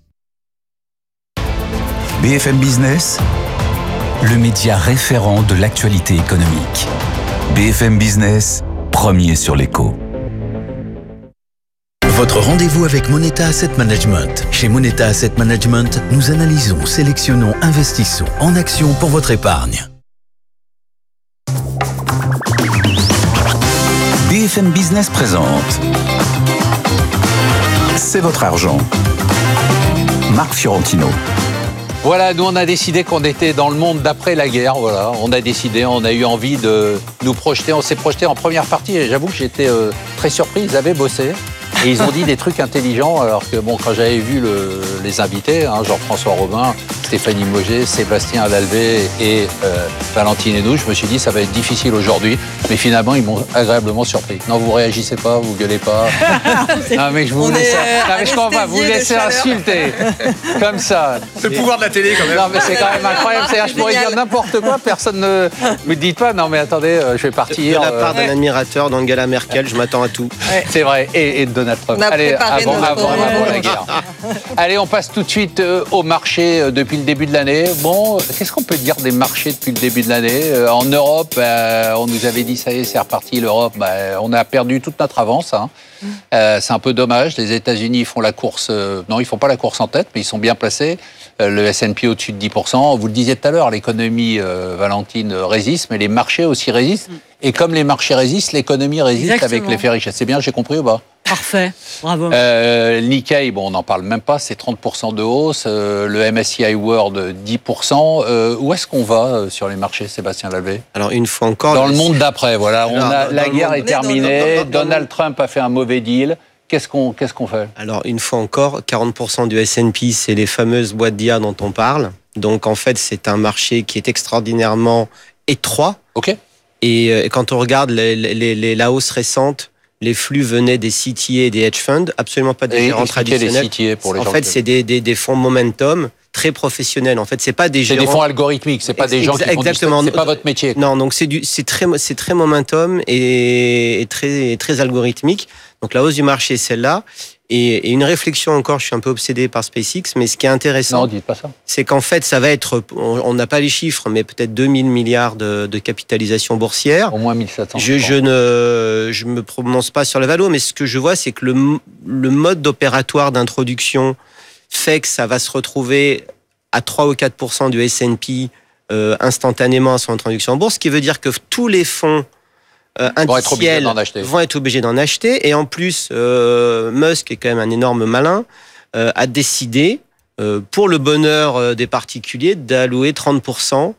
BFM Business, le média référent de l'actualité économique. BFM Business, premier sur l'écho. Votre rendez-vous avec Moneta Asset Management. Chez Moneta Asset Management, nous analysons, sélectionnons, investissons en actions pour votre épargne. BFM Business présente C'est votre argent. Marc Fiorentino. Voilà, nous on a décidé qu'on était dans le monde d'après la guerre, voilà. On a décidé, on a eu envie de nous projeter, on s'est projeté en première partie et j'avoue que j'étais très surpris, ils avaient bossé. Et ils ont dit des trucs intelligents, alors que bon, quand j'avais vu les invités, Jean-François Robin, Stéphanie Mauger, Sébastien Lalvé et Valentine Hénou, je me suis dit ça va être difficile aujourd'hui, mais finalement ils m'ont agréablement surpris. Non, vous réagissez pas, vous gueulez pas. Non mais je vous laisse, je comprends pas, vous laissez insulter comme ça. C'est le pouvoir de la télé quand même. Non mais c'est quand même incroyable, c'est-à-dire je pourrais dire n'importe quoi, personne ne me dit pas. Non mais attendez, je vais partir. De la part d'un admirateur d'Angela Merkel, je m'attends à tout. Ouais. C'est vrai, et de Donald Trump. Allez, avant la guerre. Allez, on passe tout de suite au marché depuis le début de l'année. Bon, qu'est-ce qu'on peut dire des marchés depuis le début de l'année? En Europe, on nous avait dit ça y est, c'est reparti. L'Europe, on a perdu toute notre avance. C'est un peu dommage. Les États-Unis font la course. Non, ils font pas la course en tête, mais ils sont bien placés. Le S&P au-dessus de 10%. Vous le disiez tout à l'heure, l'économie, Valentine, résiste, mais les marchés aussi résistent. Et comme les marchés résistent, l'économie résiste. Exactement. Avec l'effet richesse. C'est bien, j'ai compris ou pas? Parfait, bravo. Nikkei, on n'en parle même pas, c'est 30% de hausse. Le MSCI World, 10%. Où est-ce qu'on va sur les marchés, Sébastien Lalvé? Alors, une fois encore... Dans le monde d'après, voilà. La guerre est terminée, Donald Trump a fait un mauvais deal. Qu'est-ce qu'on fait? Alors, une fois encore, 40% du S&P, c'est les fameuses boîtes d'IA dont on parle. Donc, en fait, c'est un marché qui est extraordinairement étroit. OK. Et quand on regarde la hausse récente, les flux venaient des CTA et des hedge funds, absolument pas des gérants traditionnels. Les CTA pour les gens c'est des fonds momentum très professionnels. En fait, c'est pas des gérants. C'est des fonds algorithmiques, c'est pas des gens qui font exactement. C'est pas votre métier. Non, donc c'est très momentum et très algorithmique. Donc la hausse du marché, celle-là. Et une réflexion encore, je suis un peu obsédé par SpaceX, mais ce qui est intéressant, non, dites pas ça. C'est qu'en fait, ça va être, on n'a pas les chiffres, mais peut-être 2000 milliards de capitalisation boursière. Au moins 1700. Je me prononce pas sur la valo, mais ce que je vois, c'est que le mode opératoire d'introduction fait que ça va se retrouver à 3 ou 4% du S&P instantanément à son introduction en bourse, ce qui veut dire que tous les fonds indiciels vont être obligés d'en acheter. Et en plus, Musk, qui est quand même un énorme malin, a décidé, pour le bonheur des particuliers, d'allouer 30%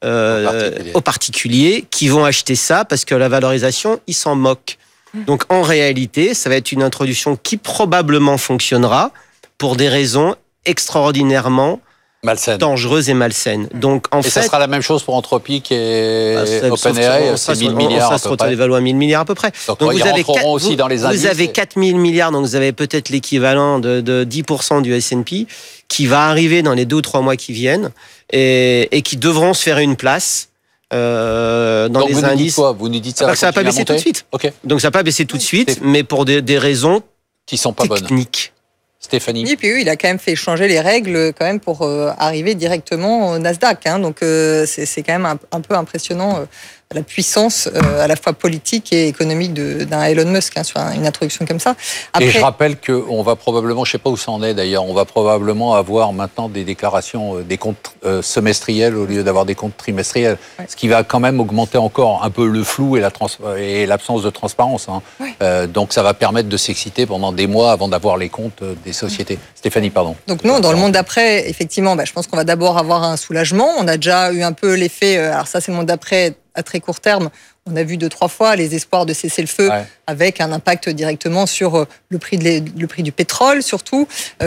aux particuliers qui vont acheter ça parce que la valorisation, ils s'en moquent. Donc en réalité, ça va être une introduction qui probablement fonctionnera pour des raisons extraordinairement dangereuses et malsaines. Donc, ça sera la même chose pour Anthropic et OpenAI, c'est 1000 milliards. Ça se retrouve évalué à 1000 milliards à peu près. Donc vous avez 4000 milliards, donc vous avez peut-être l'équivalent de 10% du S&P qui va arriver dans les 2 ou 3 mois qui viennent et qui devront se faire une place. Dans donc les vous indices. Nous dites quoi? Vous nous dites ça va pas baisser tout de suite. Okay. Donc ça va pas baisser tout de suite, mais pour des raisons qui sont pas techniques. Bonnes. Stéphanie. Et puis oui, il a quand même fait changer les règles quand même pour arriver directement au Nasdaq. Donc c'est quand même un peu impressionnant la puissance à la fois politique et économique d'un Elon Musk sur une introduction comme ça. Après, et je rappelle qu'on va probablement, je ne sais pas où ça en est d'ailleurs, on va probablement avoir maintenant des déclarations, des comptes semestriels au lieu d'avoir des comptes trimestriels, ce qui va quand même augmenter encore un peu le flou et l'absence de transparence. Donc ça va permettre de s'exciter pendant des mois avant d'avoir les comptes des sociétés. Stéphanie, pardon. Donc non, dans le monde d'après, effectivement, je pense qu'on va d'abord avoir un soulagement. On a déjà eu un peu l'effet, alors ça c'est le monde d'après à très court terme, on a vu 2-3 fois les espoirs de cesser le feu avec un impact directement sur le prix du pétrole surtout,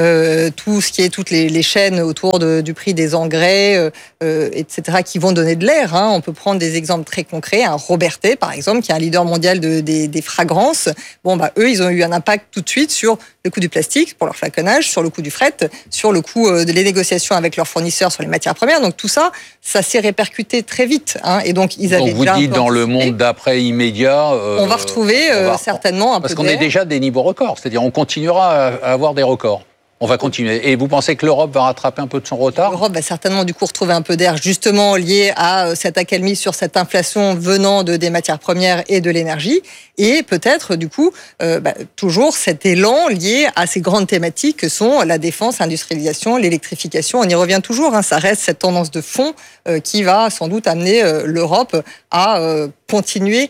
tout ce qui est toutes les chaînes autour du prix des engrais, etc. qui vont donner de l'air. On peut prendre des exemples très concrets. Robertet par exemple, qui est un leader mondial des fragrances. Eux, ils ont eu un impact tout de suite sur le coût du plastique pour leur flaconnage, sur le coût du fret, sur le coût des négociations avec leurs fournisseurs sur les matières premières. Donc tout ça s'est répercuté très vite. Et donc ils avaient vous dites dans le monde d'après immédiat, on va retrouver certainement un peu parce qu'on est déjà à des niveaux records, c'est-à-dire on continuera à avoir des records. On va continuer. Et vous pensez que l'Europe va rattraper un peu de son retard ? L'Europe va certainement du coup retrouver un peu d'air, justement lié à cette accalmie sur cette inflation venant des matières premières et de l'énergie. Et peut-être du coup toujours cet élan lié à ces grandes thématiques que sont la défense, l'industrialisation, l'électrification. On y revient toujours. Ça reste cette tendance de fond qui va sans doute amener l'Europe à continuer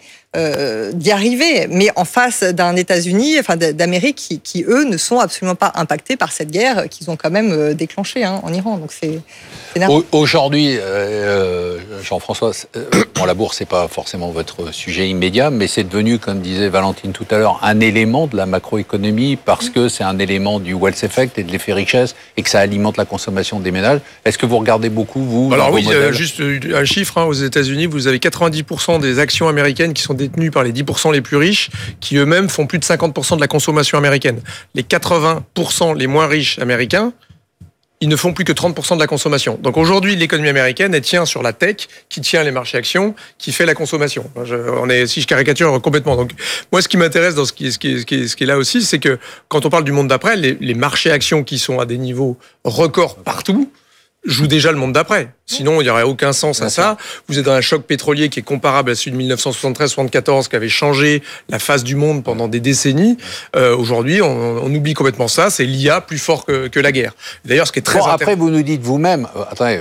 d'y arriver, mais en face d'un États-Unis, d'Amérique, qui eux ne sont absolument pas impactés par cette guerre qu'ils ont quand même déclenchée en Iran. Donc c'est énorme. Aujourd'hui, Jean-François, la bourse c'est pas forcément votre sujet immédiat, mais c'est devenu, comme disait Valentine tout à l'heure, un élément de la macroéconomie parce que c'est un élément du wealth effect et de l'effet richesse et que ça alimente la consommation des ménages. Est-ce que vous regardez beaucoup, vous? Alors oui, juste un chiffre, aux États-Unis, vous avez 90% des actions américaines qui sont détenues par les 10% les plus riches, qui eux-mêmes font plus de 50% de la consommation américaine. Les 80% les moins riches américains, ils ne font plus que 30% de la consommation. Donc aujourd'hui, l'économie américaine, elle tient sur la tech, qui tient les marchés actions, qui fait la consommation. Si je caricature complètement. Donc moi, ce qui m'intéresse dans ce qui est là aussi, c'est que quand on parle du monde d'après, les marchés actions qui sont à des niveaux records partout, joue déjà le monde d'après. Sinon, il n'y aurait aucun sens à ça. Vous êtes dans un choc pétrolier qui est comparable à celui de 1973-74, qui avait changé la face du monde pendant des décennies. Aujourd'hui, on oublie complètement ça. C'est l'IA plus fort que la guerre. D'ailleurs, ce qui est très intéressant... Après, vous nous dites vous-même... attendez,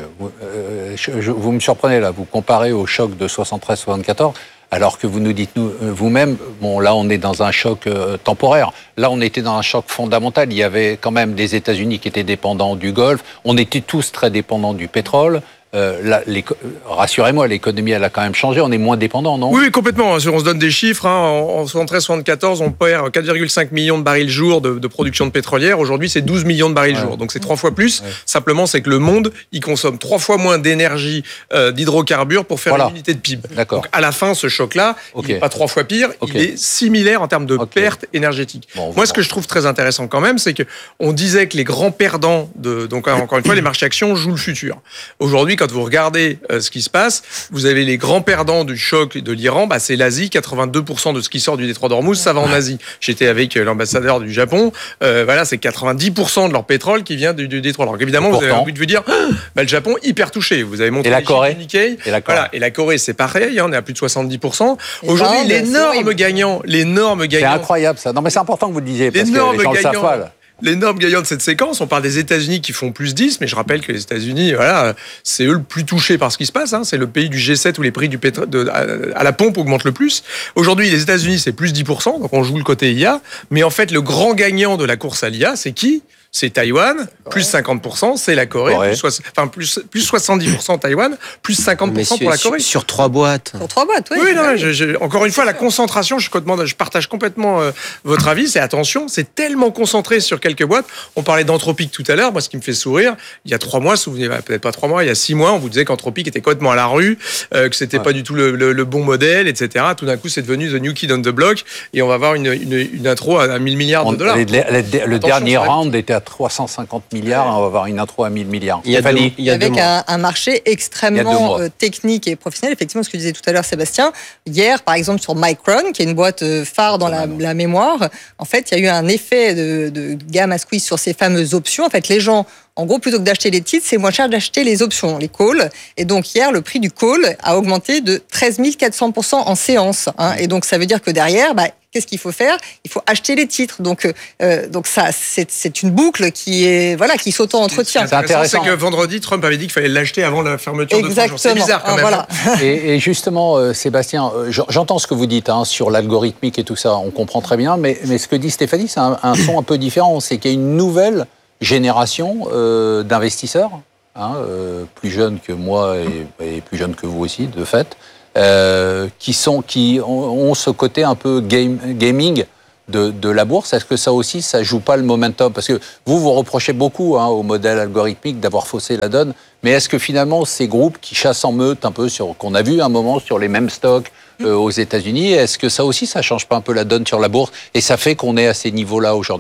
vous me surprenez là. Vous comparez au choc de 73-74... alors que vous nous dites vous-même, là on est dans un choc temporaire. Là on était dans un choc fondamental. Il y avait quand même des États-Unis qui étaient dépendants du Golfe. On était tous très dépendants du pétrole. Rassurez-moi, l'économie elle a quand même changé, on est moins dépendant, non ? Oui, complètement. On se donne des chiffres. En 73-74, on perd 4,5 millions de barils jour de production de pétrolière. Aujourd'hui, c'est 12 millions de barils jour. Donc c'est 3 fois plus. Simplement, c'est que le monde, il consomme 3 fois moins d'énergie d'hydrocarbures pour faire une unité de PIB. Donc à la fin, ce choc-là, il n'est pas 3 fois pire, il est similaire en termes de pertes énergétiques. Moi, ce que je trouve très intéressant quand même, c'est qu'on disait que les grands perdants, donc encore une fois, les marchés actions jouent le futur. Aujourd'hui, quand vous regardez ce qui se passe, vous avez les grands perdants du choc de l'Iran, c'est l'Asie. 82% de ce qui sort du détroit d'Ormuz, ça va en Asie. J'étais avec l'ambassadeur du Japon. C'est 90% de leur pétrole qui vient du détroit. Alors évidemment, vous avez envie de vous dire, le Japon hyper touché. Vous avez montré les chiffres du Nikkei. Et la Corée, c'est pareil. On est à plus de 70%. Aujourd'hui, l'énorme gagnant. C'est incroyable ça. Non, mais c'est important que vous le disiez parce que les gens le savent pas. L'énorme gagnant de cette séquence, on parle des États-Unis qui font plus 10, mais je rappelle que les États-Unis, c'est eux le plus touchés par ce qui se passe. C'est le pays du G7 où les prix du pétrole à la pompe augmentent le plus. Aujourd'hui, les États-Unis, c'est plus 10%, donc on joue le côté IA. Mais en fait, le grand gagnant de la course à l'IA, c'est qui ? C'est Taïwan, plus 50%, c'est la Corée, plus 70% Taïwan, plus 50% pour la Corée. Sur 3 boîtes. Sur 3 boîtes, oui. Oui, non, encore une fois, la concentration, je partage complètement votre avis, c'est attention, c'est tellement concentré sur quelques boîtes. On parlait d'Anthropic tout à l'heure, moi ce qui me fait sourire, il y a 3 mois, peut-être pas 3 mois, il y a 6 mois, on vous disait qu'Anthropic était complètement à la rue, que c'était pas du tout le bon modèle, etc. Tout d'un coup, c'est devenu The New Kid on the Block, et on va avoir une intro à 1 000 milliards de dollars. Le dernier round était à à 350 milliards, on va avoir une intro à 1000 milliards. Avec un marché extrêmement technique et professionnel. Effectivement, ce que disait tout à l'heure Sébastien, hier, par exemple, sur Micron, qui est une boîte phare dans la mémoire, en fait, il y a eu un effet de gamme à squeeze sur ces fameuses options. En fait, les gens, en gros, plutôt que d'acheter les titres, c'est moins cher d'acheter les options, les calls. Et donc, hier, le prix du call a augmenté de 13 400% en séance. Et donc, ça veut dire que derrière, qu'est-ce qu'il faut faire ? Il faut acheter les titres. Donc ça, c'est une boucle qui s'auto-entretient. C'est intéressant. C'est que vendredi, Trump avait dit qu'il fallait l'acheter avant la fermeture de 3 jours. C'est bizarre quand même. Voilà. Et justement, Sébastien, j'entends ce que vous dites sur l'algorithmique et tout ça, on comprend très bien, mais ce que dit Stéphanie, c'est un son un peu différent. C'est qu'il y a une nouvelle génération d'investisseurs, plus jeunes que moi et plus jeunes que vous aussi, de fait, qui ont ce côté un peu gaming de la bourse. Est-ce que ça aussi, ça joue pas le momentum ? Parce que vous reprochez beaucoup au modèle algorithmique d'avoir faussé la donne, mais est-ce que finalement ces groupes qui chassent en meute un peu qu'on a vu un moment sur les mêmes stocks aux États-Unis, est-ce que ça aussi, ça change pas un peu la donne sur la bourse et ça fait qu'on est à ces niveaux-là aujourd'hui ?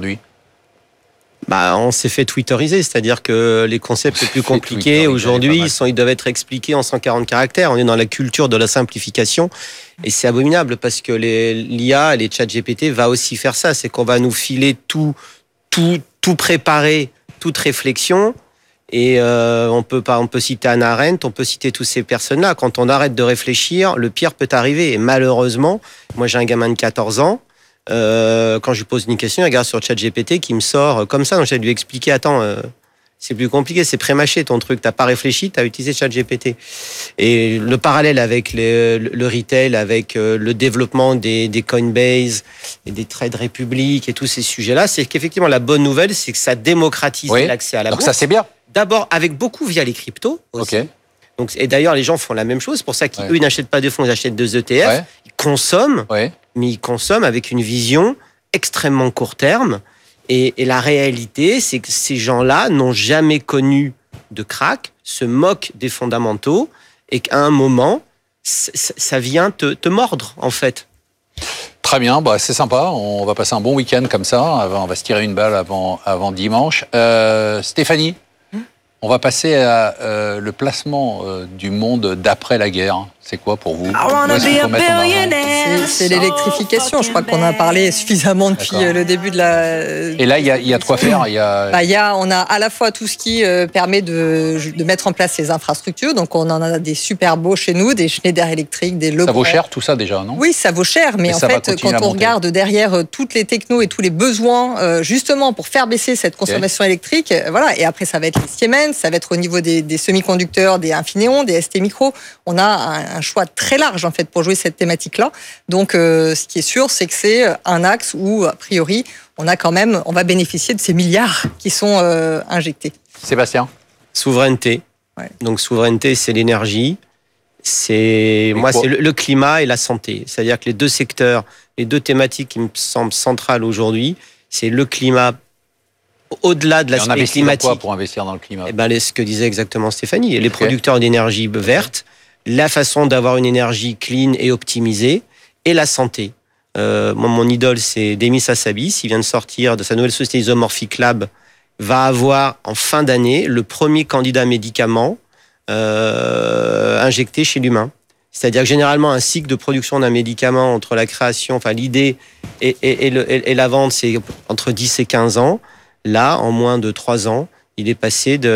On s'est fait twitteriser, c'est-à-dire que les concepts les plus compliqués aujourd'hui, ils doivent être expliqués en 140 caractères. On est dans la culture de la simplification et c'est abominable parce que l'IA, les ChatGPT va aussi faire ça. C'est qu'on va nous filer tout préparer, toute réflexion. Et on peut citer Hannah Arendt, on peut citer toutes ces personnes-là. Quand on arrête de réfléchir, le pire peut arriver. Et malheureusement, moi j'ai un gamin de 14 ans. Quand je lui pose une question, il regarde sur ChatGPT qui me sort comme ça. Donc j'ai dû lui expliquer, c'est plus compliqué, c'est pré-mâché ton truc. T'as pas réfléchi, t'as utilisé ChatGPT. Et le parallèle avec le retail, avec le développement des Coinbase et des Trade Republic et tous ces sujets-là, c'est qu'effectivement la bonne nouvelle, c'est que ça démocratise l'accès à la bourse. Donc ça c'est bien. D'abord avec beaucoup via les cryptos aussi. Okay. Donc, et d'ailleurs, les gens font la même chose. C'est pour ça qu'eux, ils n'achètent pas de fonds, ils achètent 2 ETF. Ils consomment, mais ils consomment avec une vision extrêmement court terme. Et la réalité, c'est que ces gens-là n'ont jamais connu de crack, se moquent des fondamentaux, et qu'à un moment, ça vient te mordre, en fait. Très bien, c'est sympa. On va passer un bon week-end comme ça. On va se tirer une balle avant dimanche. Stéphanie, on va passer à le placement du monde d'après la guerre. C'est quoi pour vous ? C'est l'électrification. Je crois qu'on a parlé suffisamment depuis le début de la... Et là, il y a de quoi faire. On a à la fois tout ce qui permet de mettre en place ces infrastructures. Donc, on en a des super beaux chez nous, des Schneider Electric, des Legrand. Ça vaut cher tout ça déjà, non ? Oui, ça vaut cher. Mais en fait, quand on regarde derrière toutes les technos et tous les besoins, justement, pour faire baisser cette consommation électrique, voilà. Et après, ça va être les Siemens, ça va être au niveau des semi-conducteurs, des Infineon, des ST Micro. On a un choix très large, en fait, pour jouer cette thématique-là. Donc, ce qui est sûr, c'est que c'est un axe où, a priori, on va bénéficier de ces milliards qui sont injectés. Sébastien ? Souveraineté. Ouais. Donc, souveraineté, c'est l'énergie. C'est le climat et la santé. C'est-à-dire que les 2 secteurs, les 2 thématiques qui me semblent centrales aujourd'hui, c'est le climat. Au-delà de l'aspect climatique. Quoi pour investir dans le climat ? Ce que disait exactement Stéphanie. Les producteurs d'énergie verte, la façon d'avoir une énergie clean et optimisée, et la santé. Mon idole, c'est Demis Hassabis. Il vient de sortir de sa nouvelle société Isomorphic Lab. Va avoir, en fin d'année, le premier candidat médicament injecté chez l'humain. C'est-à-dire que généralement, un cycle de production d'un médicament entre la création, l'idée et la vente, c'est entre 10 et 15 ans. Là, en moins de 3 ans, il est passé du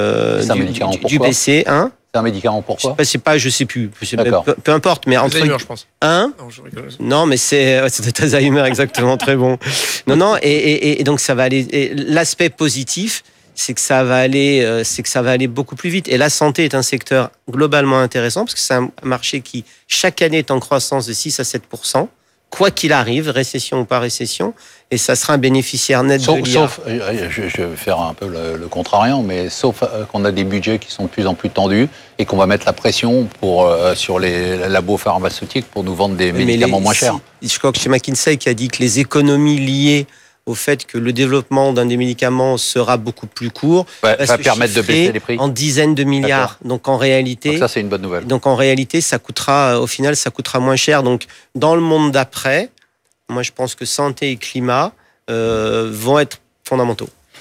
BC. C'est un médicament pourquoi ? Je sais plus. Peu importe, mais entre. Alzheimer, je pense. Non, mais c'est Alzheimer, exactement, très bon. Non, et donc ça va aller. L'aspect positif, c'est que ça va aller beaucoup plus vite. Et la santé est un secteur globalement intéressant parce que c'est un marché qui chaque année est en croissance de 6 à 7%. Quoi qu'il arrive, récession ou pas récession, et ça sera un bénéficiaire net de l'IA. Sauf, je vais faire un peu le contrariant, mais sauf qu'on a des budgets qui sont de plus en plus tendus et qu'on va mettre la pression sur les labos pharmaceutiques pour nous vendre des médicaments moins chers. Je crois que c'est McKinsey qui a dit que les économies liées au fait que le développement d'un des médicaments sera beaucoup plus court, va permettre de baisser les prix en dizaines de milliards. Donc en réalité, donc ça c'est une bonne nouvelle. Donc en réalité, au final, ça coûtera moins cher. Donc dans le monde d'après, moi je pense que santé et climat vont être fondamentaux.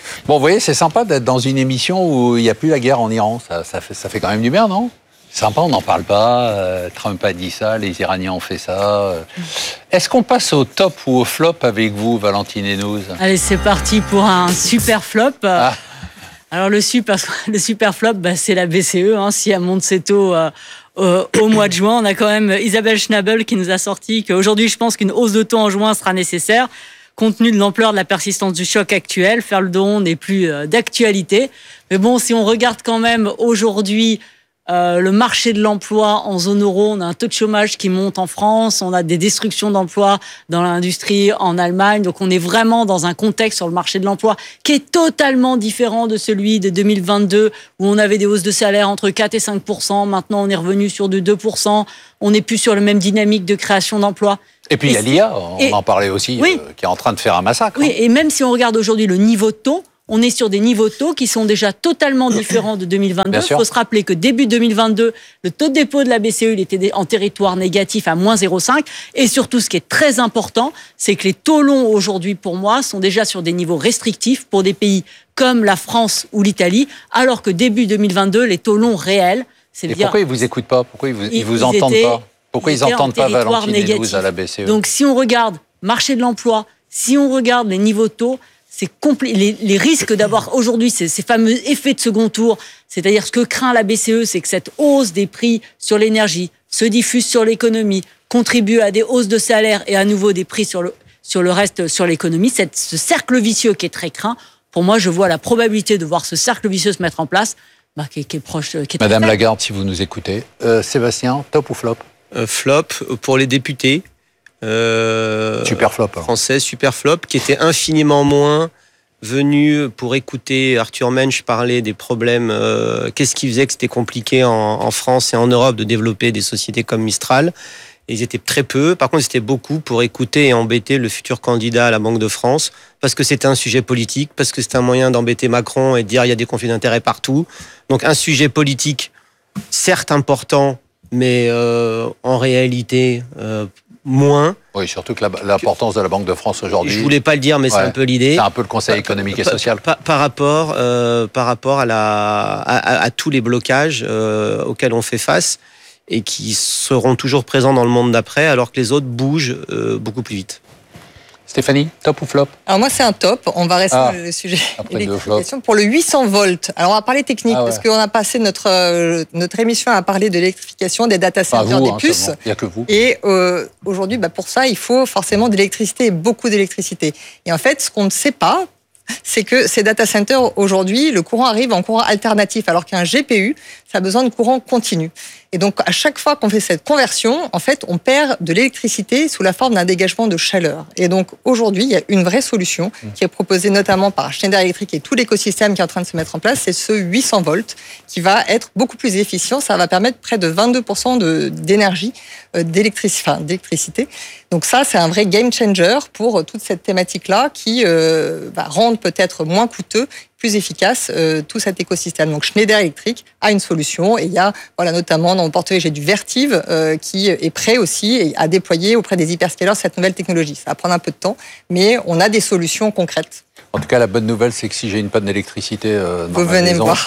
Bon, vous voyez, c'est sympa d'être dans une émission où il n'y a plus la guerre en Iran. Ça fait quand même du bien, non ? Sympa, on n'en parle pas. Trump a dit ça, les Iraniens ont fait ça. Est-ce qu'on passe au top ou au flop avec vous, Valentine Hénouz ? Allez, c'est parti pour un super flop. Alors le super flop, c'est la BCE. Si elle monte ses taux au mois de juin, on a quand même Isabelle Schnabel qui nous a sorti qu'aujourd'hui, je pense qu'une hausse de taux en juin sera nécessaire. Compte tenu de l'ampleur de la persistance du choc actuel, faire le dos rond n'est plus d'actualité. Mais bon, si on regarde quand même aujourd'hui le marché de l'emploi en zone euro, on a un taux de chômage qui monte en France, on a des destructions d'emplois dans l'industrie en Allemagne, donc on est vraiment dans un contexte sur le marché de l'emploi qui est totalement différent de celui de 2022 où on avait des hausses de salaire entre 4 et 5%, maintenant on est revenu sur du 2%, on n'est plus sur la même dynamique de création d'emplois. Et puis il y a l'IA, on en parlait aussi, qui est en train de faire un massacre. Oui, et même si on regarde aujourd'hui le niveau de taux, on est sur des niveaux de taux qui sont déjà totalement différents de 2022. Il faut se rappeler que début 2022, le taux de dépôt de la BCE, il était en territoire négatif à moins 0,5. Et surtout, ce qui est très important, c'est que les taux longs aujourd'hui, pour moi, sont déjà sur des niveaux restrictifs pour des pays comme la France ou l'Italie, alors que début 2022, les taux longs réels, Et pourquoi ils ne vous écoutent pas ? Pourquoi ils ne vous entendent pas ? Pourquoi ils n'entendent pas Valentine Hénouz à la BCE ? Donc si on regarde marché de l'emploi, si on regarde les niveaux de taux, c'est les risques d'avoir aujourd'hui ces fameux effets de second tour, c'est-à-dire ce que craint la BCE, c'est que cette hausse des prix sur l'énergie se diffuse sur l'économie, contribue à des hausses de salaire et à nouveau des prix sur le reste, sur l'économie. Ce cercle vicieux qui est très craint, pour moi, je vois la probabilité de voir ce cercle vicieux se mettre en place, qui est proche. Madame Lagarde, si vous nous écoutez. Sébastien, top ou flop ? Flop pour les députés. Super flop. Français, super flop, qui était infiniment moins venu pour écouter Arthur Mensch parler des problèmes. Qu'est-ce qui faisait que c'était compliqué en France et en Europe de développer des sociétés comme Mistral. Et ils étaient très peu. Par contre, ils étaient beaucoup pour écouter et embêter le futur candidat à la Banque de France, parce que c'était un sujet politique, parce que c'était un moyen d'embêter Macron et de dire il y a des conflits d'intérêts partout. Donc un sujet politique, certes important, mais en réalité moins. Oui, surtout que l'importance de la Banque de France aujourd'hui. Je voulais pas le dire, mais c'est un peu l'idée. C'est un peu le Conseil économique et social. Par rapport à tous les blocages auxquels on fait face et qui seront toujours présents dans le monde d'après, alors que les autres bougent beaucoup plus vite. Stéphanie, top ou flop ? Alors moi, c'est un top. On va rester sur le sujet électrification. Pour le 800 volts, alors on va parler technique, parce qu'on a passé notre émission à parler de l'électrification, des data centers, des puces. Il n'y a que vous. Et aujourd'hui, pour ça, il faut forcément de l'électricité, beaucoup d'électricité. Et en fait, ce qu'on ne sait pas, c'est que ces data centers, aujourd'hui, le courant arrive en courant alternatif, alors qu'un GPU, ça a besoin de courant continu. Et donc, à chaque fois qu'on fait cette conversion, en fait, on perd de l'électricité sous la forme d'un dégagement de chaleur. Et donc, aujourd'hui, il y a une vraie solution qui est proposée notamment par Schneider Electric et tout l'écosystème qui est en train de se mettre en place. C'est ce 800 volts qui va être beaucoup plus efficient. Ça va permettre près de 22% d'énergie, d'électricité. Donc ça, c'est un vrai game changer pour toute cette thématique-là qui va rendre peut-être moins coûteux, plus efficace tout cet écosystème. Donc Schneider Electric a une solution et il y a notamment dans mon portefeuille j'ai du Vertiv qui est prêt aussi à déployer auprès des hyperscalers cette nouvelle technologie. Ça va prendre un peu de temps, mais on a des solutions concrètes. En tout cas, la bonne nouvelle, c'est que si j'ai une panne d'électricité dans vous ma venez maison, me voir.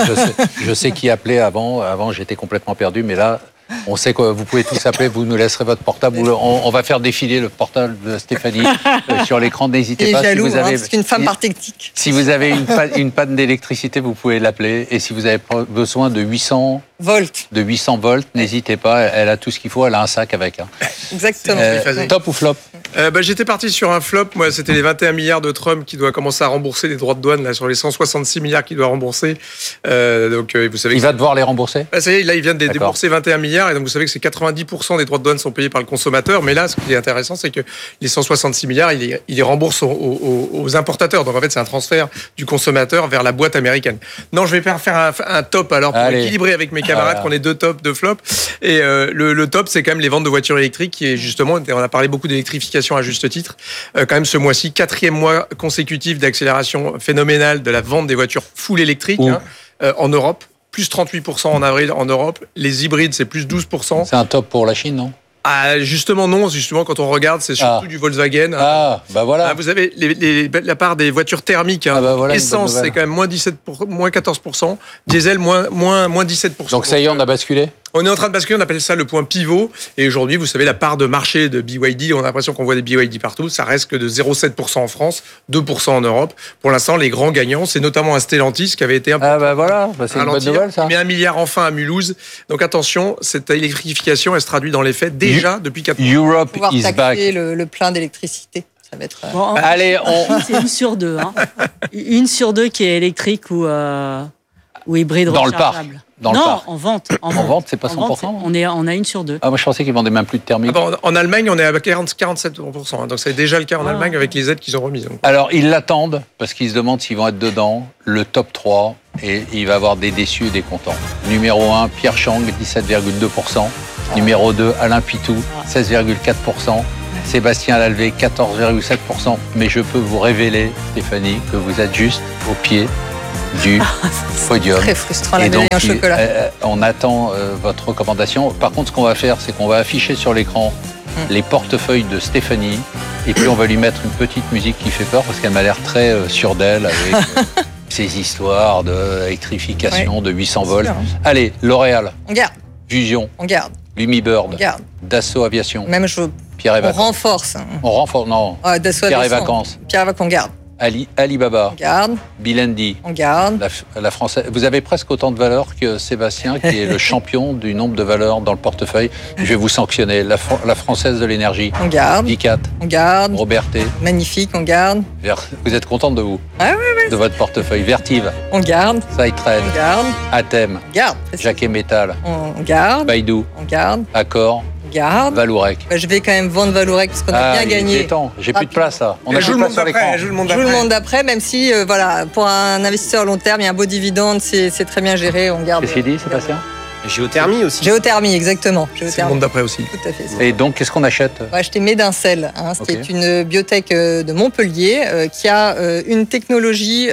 je sais qui appeler avant. Avant, j'étais complètement perdu, mais là, on sait que vous pouvez tous appeler, vous nous laisserez votre portable. On va faire défiler le portable de Stéphanie sur l'écran. N'hésitez pas. Jaloux, c'est une femme par technique. Si vous avez une panne d'électricité, vous pouvez l'appeler. Et si vous avez besoin de 800 volts, n'hésitez pas. Elle a tout ce qu'il faut. Elle a un sac avec. Exactement. Top ou flop ? J'étais parti sur un flop. Moi, c'était les 21 milliards de Trump qui doit commencer à rembourser les droits de douane là, sur les 166 milliards qu'il doit rembourser. Vous savez il va devoir les rembourser ? Ça y est, là, il vient de débourser 21 milliards. Et donc, vous savez que c'est 90% des droits de douane sont payés par le consommateur. Mais là, ce qui est intéressant, c'est que les 166 milliards, il les rembourse aux importateurs. Donc, en fait, c'est un transfert du consommateur vers la boîte américaine. Non, je vais faire un top alors pour équilibrer avec mes camarades qu'on ait deux tops, deux flops. Et le top, c'est quand même les ventes de voitures électriques qui est justement, on a parlé beaucoup d'électrification à juste titre. Quand même, ce mois-ci, 4e mois consécutif d'accélération phénoménale de la vente des voitures full électriques en Europe. Plus 38% en avril en Europe. Les hybrides, c'est plus 12%. C'est un top pour la Chine, non ? Justement non, justement quand on regarde, c'est surtout du Volkswagen. Voilà. Vous avez la part des voitures thermiques. Voilà, essence, c'est quand même moins 14%. Diesel, moins 17%. Donc ça y est, on a basculé. On est en train de basculer, on appelle ça le point pivot. Et aujourd'hui, vous savez, la part de marché de BYD, on a l'impression qu'on voit des BYD partout, ça reste que de 0,7% en France, 2% en Europe. Pour l'instant, les grands gagnants, c'est notamment un Stellantis qui avait été un peu... c'est une bonne nouvelle, ça. Il met 1 milliard enfin à Mulhouse. Donc attention, cette électrification, elle se traduit dans les faits déjà depuis 4 ans. Europe is back. Le plein d'électricité. Ça va être... Allez, c'est 1 sur 2. 1 sur 2 qui est électrique ou hybride dans le rechargeable. parc. En vente. En vente, c'est pas 100%. On a 1 sur 2. Moi, je pensais qu'ils vendaient même plus de thermique. En Allemagne, on est à 47%. Donc, c'est déjà le cas en Allemagne avec les aides qu'ils ont remises. Alors, ils l'attendent parce qu'ils se demandent s'ils vont être dedans. Le top 3, et il va y avoir des déçus et des contents. Numéro 1, Pierre Chang, 17,2%. Numéro 2, Alain Pitou, 16,4%. Sébastien Lalvé, 14,7%. Mais je peux vous révéler, Stéphanie, que vous êtes juste au pied du podium. Très frustrant, la médaille en chocolat. On attend votre recommandation. Par contre, ce qu'on va faire, c'est qu'on va afficher sur l'écran les portefeuilles de Stéphanie et puis on va lui mettre une petite musique qui fait peur parce qu'elle m'a l'air très sûre d'elle avec ces histoires d'électrification de 800 volts. Allez, L'Oréal. On garde. Fusion. On garde. Lumibird. On garde. Dassault Aviation. Même Pierre et on Vacances. renforce. On renforce, non. Dassault Pierre et Aviation. Vacances. Pierre et Vacances, on garde. Alibaba. On garde. Bilendi. On garde. La française. Vous avez presque autant de valeurs que Sébastien, qui est le champion du nombre de valeurs dans le portefeuille. Je vais vous sanctionner. La Française de l'énergie. On garde. Vicat. On garde. Robertet. Magnifique, on garde. Vous êtes contente de vous? Ah oui. De votre portefeuille. Vertive. On garde. Sidetrade. On garde. Athème. On garde. Jacquet Métal. On garde. Baidou. On garde. Accor. Garde. Valourec. Je vais quand même vendre Valourec parce qu'on a bien gagné. J'ai plus de place là. On a joué le monde d'après. Je le monde d'après, même si pour un investisseur long terme, il y a un beau dividende, c'est très bien géré. On garde. Qu'est-ce qu'il dit, Sébastien? Géothermie aussi. Géothermie, exactement. C'est le monde d'après aussi. Tout à fait. Et donc, qu'est-ce qu'on achète? On va acheter Medincell, qui est une biotech de Montpellier, qui a une technologie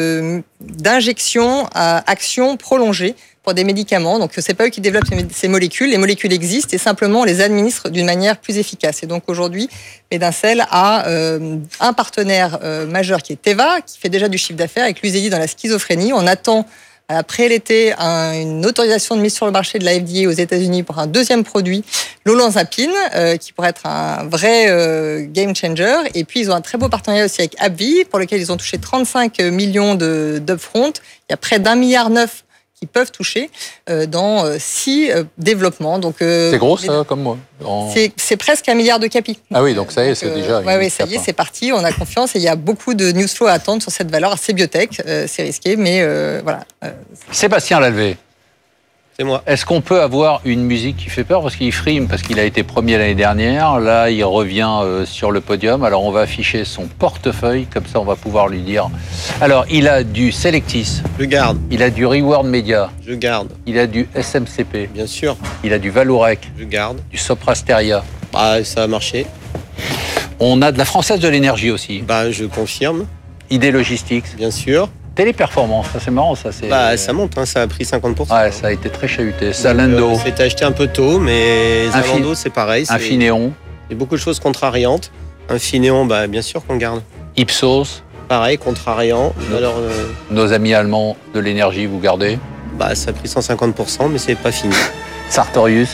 d'injection à action prolongée pour des médicaments. Donc, c'est pas eux qui développent ces molécules. Les molécules existent et simplement on les administre d'une manière plus efficace. Et donc, aujourd'hui, Medincell a un partenaire majeur qui est Teva, qui fait déjà du chiffre d'affaires avec l'Uzedy dans la schizophrénie. On attend après l'été une autorisation de mise sur le marché de la FDA aux États-Unis pour un deuxième produit, l'olanzapine, qui pourrait être un vrai game changer. Et puis, ils ont un très beau partenariat aussi avec AbbVie, pour lequel ils ont touché 35 millions d'upfront. Il y a près d'1,9 milliard qui peuvent toucher dans 6 développements. Donc, c'est gros, ça, comme moi. C'est presque 1 milliard de capi. Ah oui, donc ça y est, c'est déjà... Oui, ça y est, c'est parti, on a confiance et il y a beaucoup de news flow à attendre sur cette valeur assez biotech. C'est risqué, mais voilà. Sébastien Lalvé. C'est moi. Est-ce qu'on peut avoir une musique qui fait peur? Parce qu'il frime, parce qu'il a été premier l'année dernière. Là, il revient sur le podium. Alors, on va afficher son portefeuille. Comme ça, on va pouvoir lui dire. Alors, il a du Selectis. Je garde. Il a du Reward Media. Je garde. Il a du SMCP. Bien sûr. Il a du Valourec. Je garde. Du Soprasteria. Ça a marché. On a de la Française de l'énergie aussi. Je confirme. ID Logistics. Bien sûr. Téléperformance, ça c'est marrant, ça c'est... ça monte, ça a pris 50%. Ouais, ça a été très chahuté. Zalando. C'était acheté un peu tôt, mais Zalando c'est pareil. Infineon. Il y a beaucoup de choses contrariantes. Infineon, bien sûr qu'on garde. Ipsos. Pareil, contrariant. Alors, nos amis allemands de l'énergie, vous gardez? Ça a pris 150%, mais c'est pas fini. Sartorius.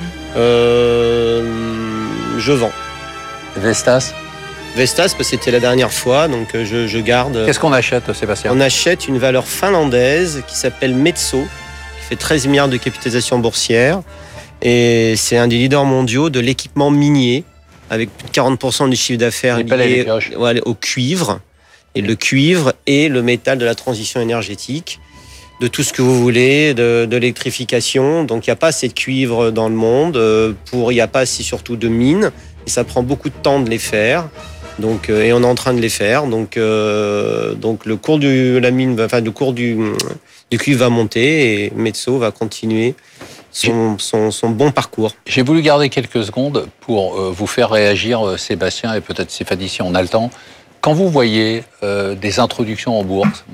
Je vends. Vestas. Vestas, parce que c'était la dernière fois, donc je garde. Qu'est-ce qu'on achète, Sébastien? On achète une valeur finlandaise qui s'appelle Metso, qui fait 13 milliards de capitalisation boursière. Et c'est un des leaders mondiaux de l'équipement minier, avec plus de 40% du chiffre d'affaires lié au cuivre. Et le cuivre est le métal de la transition énergétique, de tout ce que vous voulez, de l'électrification. Donc il n'y a pas assez de cuivre dans le monde, il n'y a pas assez surtout de mines, et ça prend beaucoup de temps de les faire. Donc, et on est en train de les faire. Donc le cours le cours du cuivre va monter et Metso va continuer son bon parcours. J'ai voulu garder quelques secondes pour vous faire réagir, Sébastien, et peut-être Stéphanie, si on a le temps. Quand vous voyez des introductions en bourse,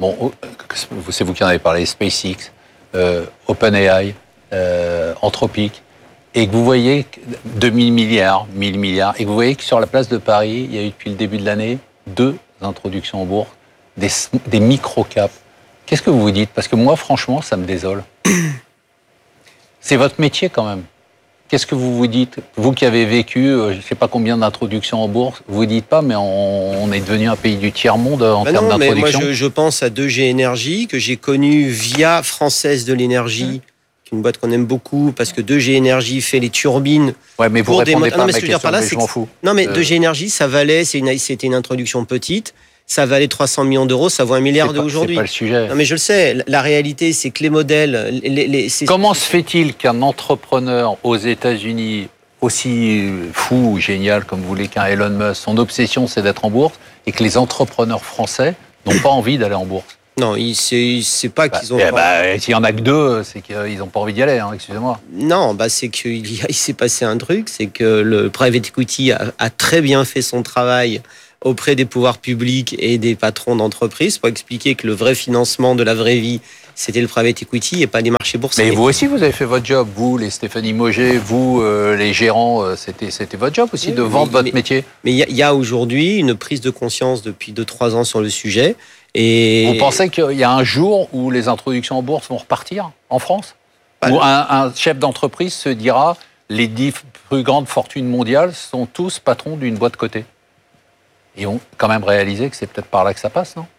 c'est vous qui en avez parlé, SpaceX, OpenAI, Anthropic, et que vous voyez 2000 milliards, 1000 milliards, et que vous voyez que sur la place de Paris, il y a eu depuis le début de l'année 2 introductions en bourse, des micro-caps. Qu'est-ce que vous vous dites? Parce que moi, franchement, ça me désole. C'est votre métier quand même. Qu'est-ce que vous vous dites? Vous qui avez vécu, je ne sais pas combien d'introductions en bourse, vous ne dites pas, mais on est devenu un pays du tiers-monde en termes d'introduction. Moi, je pense à 2G Énergie, que j'ai connu via Française de l'Énergie, qui est une boîte qu'on aime beaucoup, parce que 2G Énergie fait les turbines. Ouais, mais vous répondez pas à ma question, je m'en fous. Non, mais 2G Énergie, ça valait, c'était une introduction petite, ça valait 300 millions d'euros, ça vaut 1 milliard aujourd'hui. C'est pas le sujet. Non, mais je le sais. La réalité, c'est que les modèles... Comment se fait-il qu'un entrepreneur aux États-Unis, aussi fou ou génial comme vous voulez qu'un Elon Musk, son obsession, c'est d'être en bourse, et que les entrepreneurs français n'ont pas envie d'aller en bourse? Non, c'est pas qu'ils ont... S'il y en a que 2, c'est qu'ils n'ont pas envie d'y aller, excusez-moi. Non, c'est qu'il s'est passé un truc, c'est que le private equity a très bien fait son travail auprès des pouvoirs publics et des patrons d'entreprises pour expliquer que le vrai financement de la vraie vie, c'était le private equity et pas les marchés boursiers. Mais vous aussi, vous avez fait votre job. Vous, les Stéphanie Mauger, vous, les gérants, c'était votre job aussi de vendre votre métier. Mais il y a aujourd'hui une prise de conscience depuis 2-3 ans sur le sujet. Et vous pensez qu'il y a un jour où les introductions en bourse vont repartir en France? Où un chef d'entreprise se dira les 10 plus grandes fortunes mondiales sont tous patrons d'une boîte cotée? Ils ont quand même réalisé que c'est peut-être par là que ça passe, non?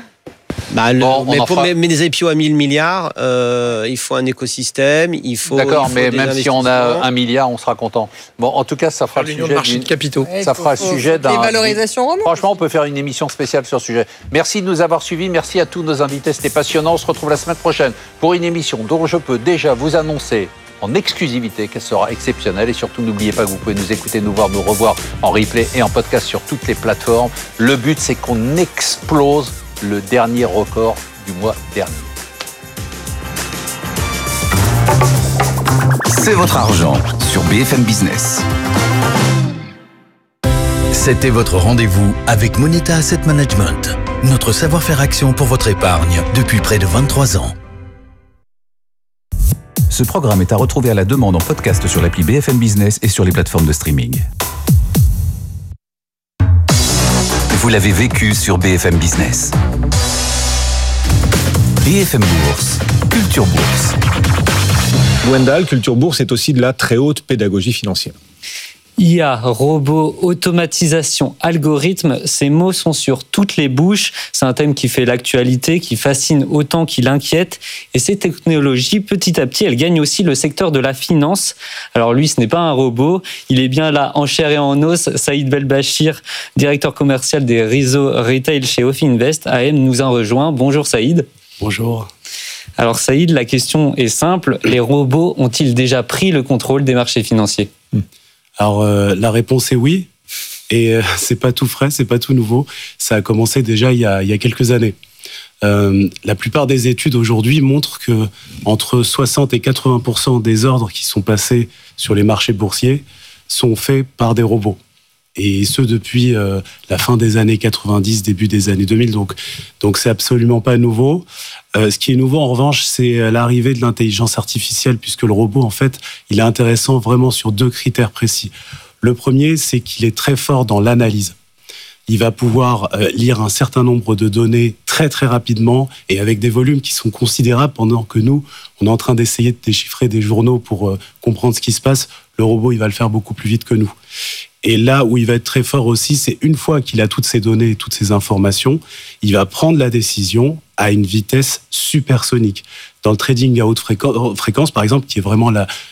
Mais des IPO à 1000 milliards, il faut un écosystème, il faut... D'accord, mais même si on a 1 milliard, on sera content. Bon, en tout cas, ça fera le sujet de marché de capitaux. Ça fera le sujet d'un... valorisations remontent. Franchement, on peut faire une émission spéciale sur ce sujet. Merci de nous avoir suivis, merci à tous nos invités, c'était passionnant. On se retrouve la semaine prochaine pour une émission dont je peux déjà vous annoncer en exclusivité qu'elle sera exceptionnelle. Et surtout, n'oubliez pas que vous pouvez nous écouter, nous voir, nous revoir en replay et en podcast sur toutes les plateformes. Le but, c'est qu'on explose le dernier record du mois dernier. C'est votre argent sur BFM Business. C'était votre rendez-vous avec Moneta Asset Management, notre savoir-faire action pour votre épargne depuis près de 23 ans. Ce programme est à retrouver à la demande en podcast sur l'appli BFM Business et sur les plateformes de streaming. Vous l'avez vécu sur BFM Business. BFM Bourse, Culture Bourse. Wendal, Culture Bourse est aussi de la très haute pédagogie financière. IA, robots, automatisation, algorithme, ces mots sont sur toutes les bouches. C'est un thème qui fait l'actualité, qui fascine autant qu'il inquiète. Et ces technologies, petit à petit, elles gagnent aussi le secteur de la finance. Alors lui, ce n'est pas un robot, il est bien là en chair et en os. Saïd Belbachir, directeur commercial des réseaux retail chez Ofinvest, AM, nous a rejoint. Bonjour Saïd. Bonjour. Alors Saïd, la question est simple. Les robots ont-ils déjà pris le contrôle des marchés financiers ? Alors, la réponse est oui. Et c'est pas tout frais, c'est pas tout nouveau. Ça a commencé déjà il y a quelques années. La plupart des études aujourd'hui montrent que entre 60 et 80% des ordres qui sont passés sur les marchés boursiers sont faits par des robots. Et ce depuis la fin des années 90, début des années 2000. Donc c'est absolument pas nouveau. Ce qui est nouveau, en revanche, c'est l'arrivée de l'intelligence artificielle, puisque le robot, en fait, il est intéressant vraiment sur 2 critères précis. Le premier, c'est qu'il est très fort dans l'analyse. Il va pouvoir lire un certain nombre de données très très rapidement et avec des volumes qui sont considérables, pendant que nous, on est en train d'essayer de déchiffrer des journaux pour comprendre ce qui se passe. Le robot, il va le faire beaucoup plus vite que nous. Et là où il va être très fort aussi, c'est une fois qu'il a toutes ces données et toutes ces informations, il va prendre la décision à une vitesse supersonique. Dans le trading à haute fréquence, par exemple, qui est vraiment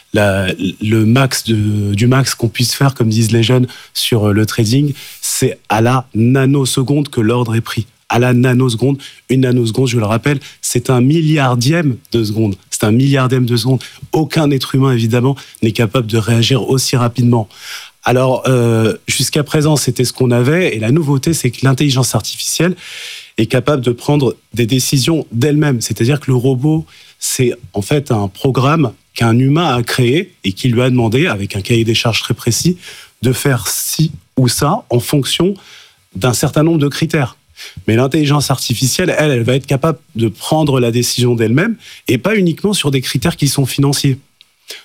le max du max qu'on puisse faire, comme disent les jeunes, sur le trading, c'est à la nanoseconde que l'ordre est pris. À la nanoseconde. Une nanoseconde, je le rappelle, c'est 1 milliardième de seconde. C'est 1 milliardième de seconde. Aucun être humain, évidemment, n'est capable de réagir aussi rapidement. Alors, jusqu'à présent, c'était ce qu'on avait. Et la nouveauté, c'est que l'intelligence artificielle est capable de prendre des décisions d'elle-même. C'est-à-dire que le robot, c'est en fait un programme qu'un humain a créé et qui lui a demandé, avec un cahier des charges très précis, de faire ci ou ça en fonction d'un certain nombre de critères. Mais l'intelligence artificielle, elle va être capable de prendre la décision d'elle-même et pas uniquement sur des critères qui sont financiers.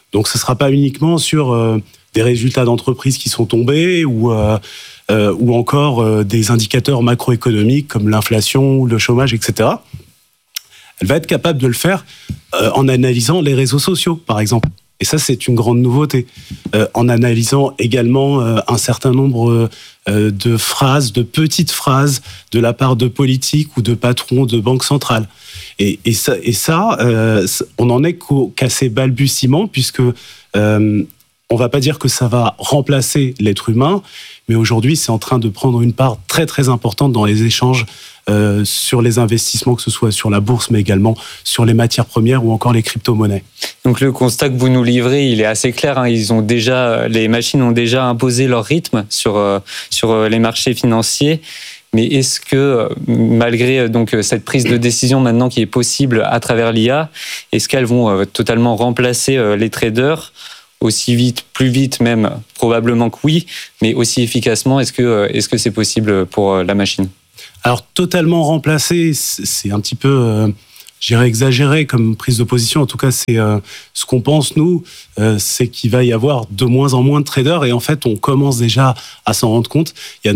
Donc ce ne sera pas uniquement sur des résultats d'entreprises qui sont tombés ou encore des indicateurs macroéconomiques comme l'inflation, le chômage, etc. Elle va être capable de le faire en analysant les réseaux sociaux, par exemple. Et ça, c'est une grande nouveauté. En analysant également un certain nombre de phrases, de petites phrases de la part de politiques ou de patrons de banques centrales. Et ça, on n'en est qu'à ses balbutiements, puisque on ne va pas dire que ça va remplacer l'être humain, mais aujourd'hui, c'est en train de prendre une part très, très importante dans les échanges sur les investissements, que ce soit sur la bourse, mais également sur les matières premières ou encore les crypto-monnaies. Donc le constat que vous nous livrez, il est assez clair. Les machines ont déjà imposé leur rythme sur les marchés financiers. Mais est-ce que, malgré cette prise de décision maintenant qui est possible à travers l'IA, est-ce qu'elles vont totalement remplacer les traders aussi vite, plus vite même, probablement que oui, mais aussi efficacement, est-ce que c'est possible pour la machine ? Alors, totalement remplacer, c'est un petit peu, exagéré comme prise de position. En tout cas, c'est ce qu'on pense, nous, c'est qu'il va y avoir de moins en moins de traders. Et en fait, on commence déjà à s'en rendre compte. Il y a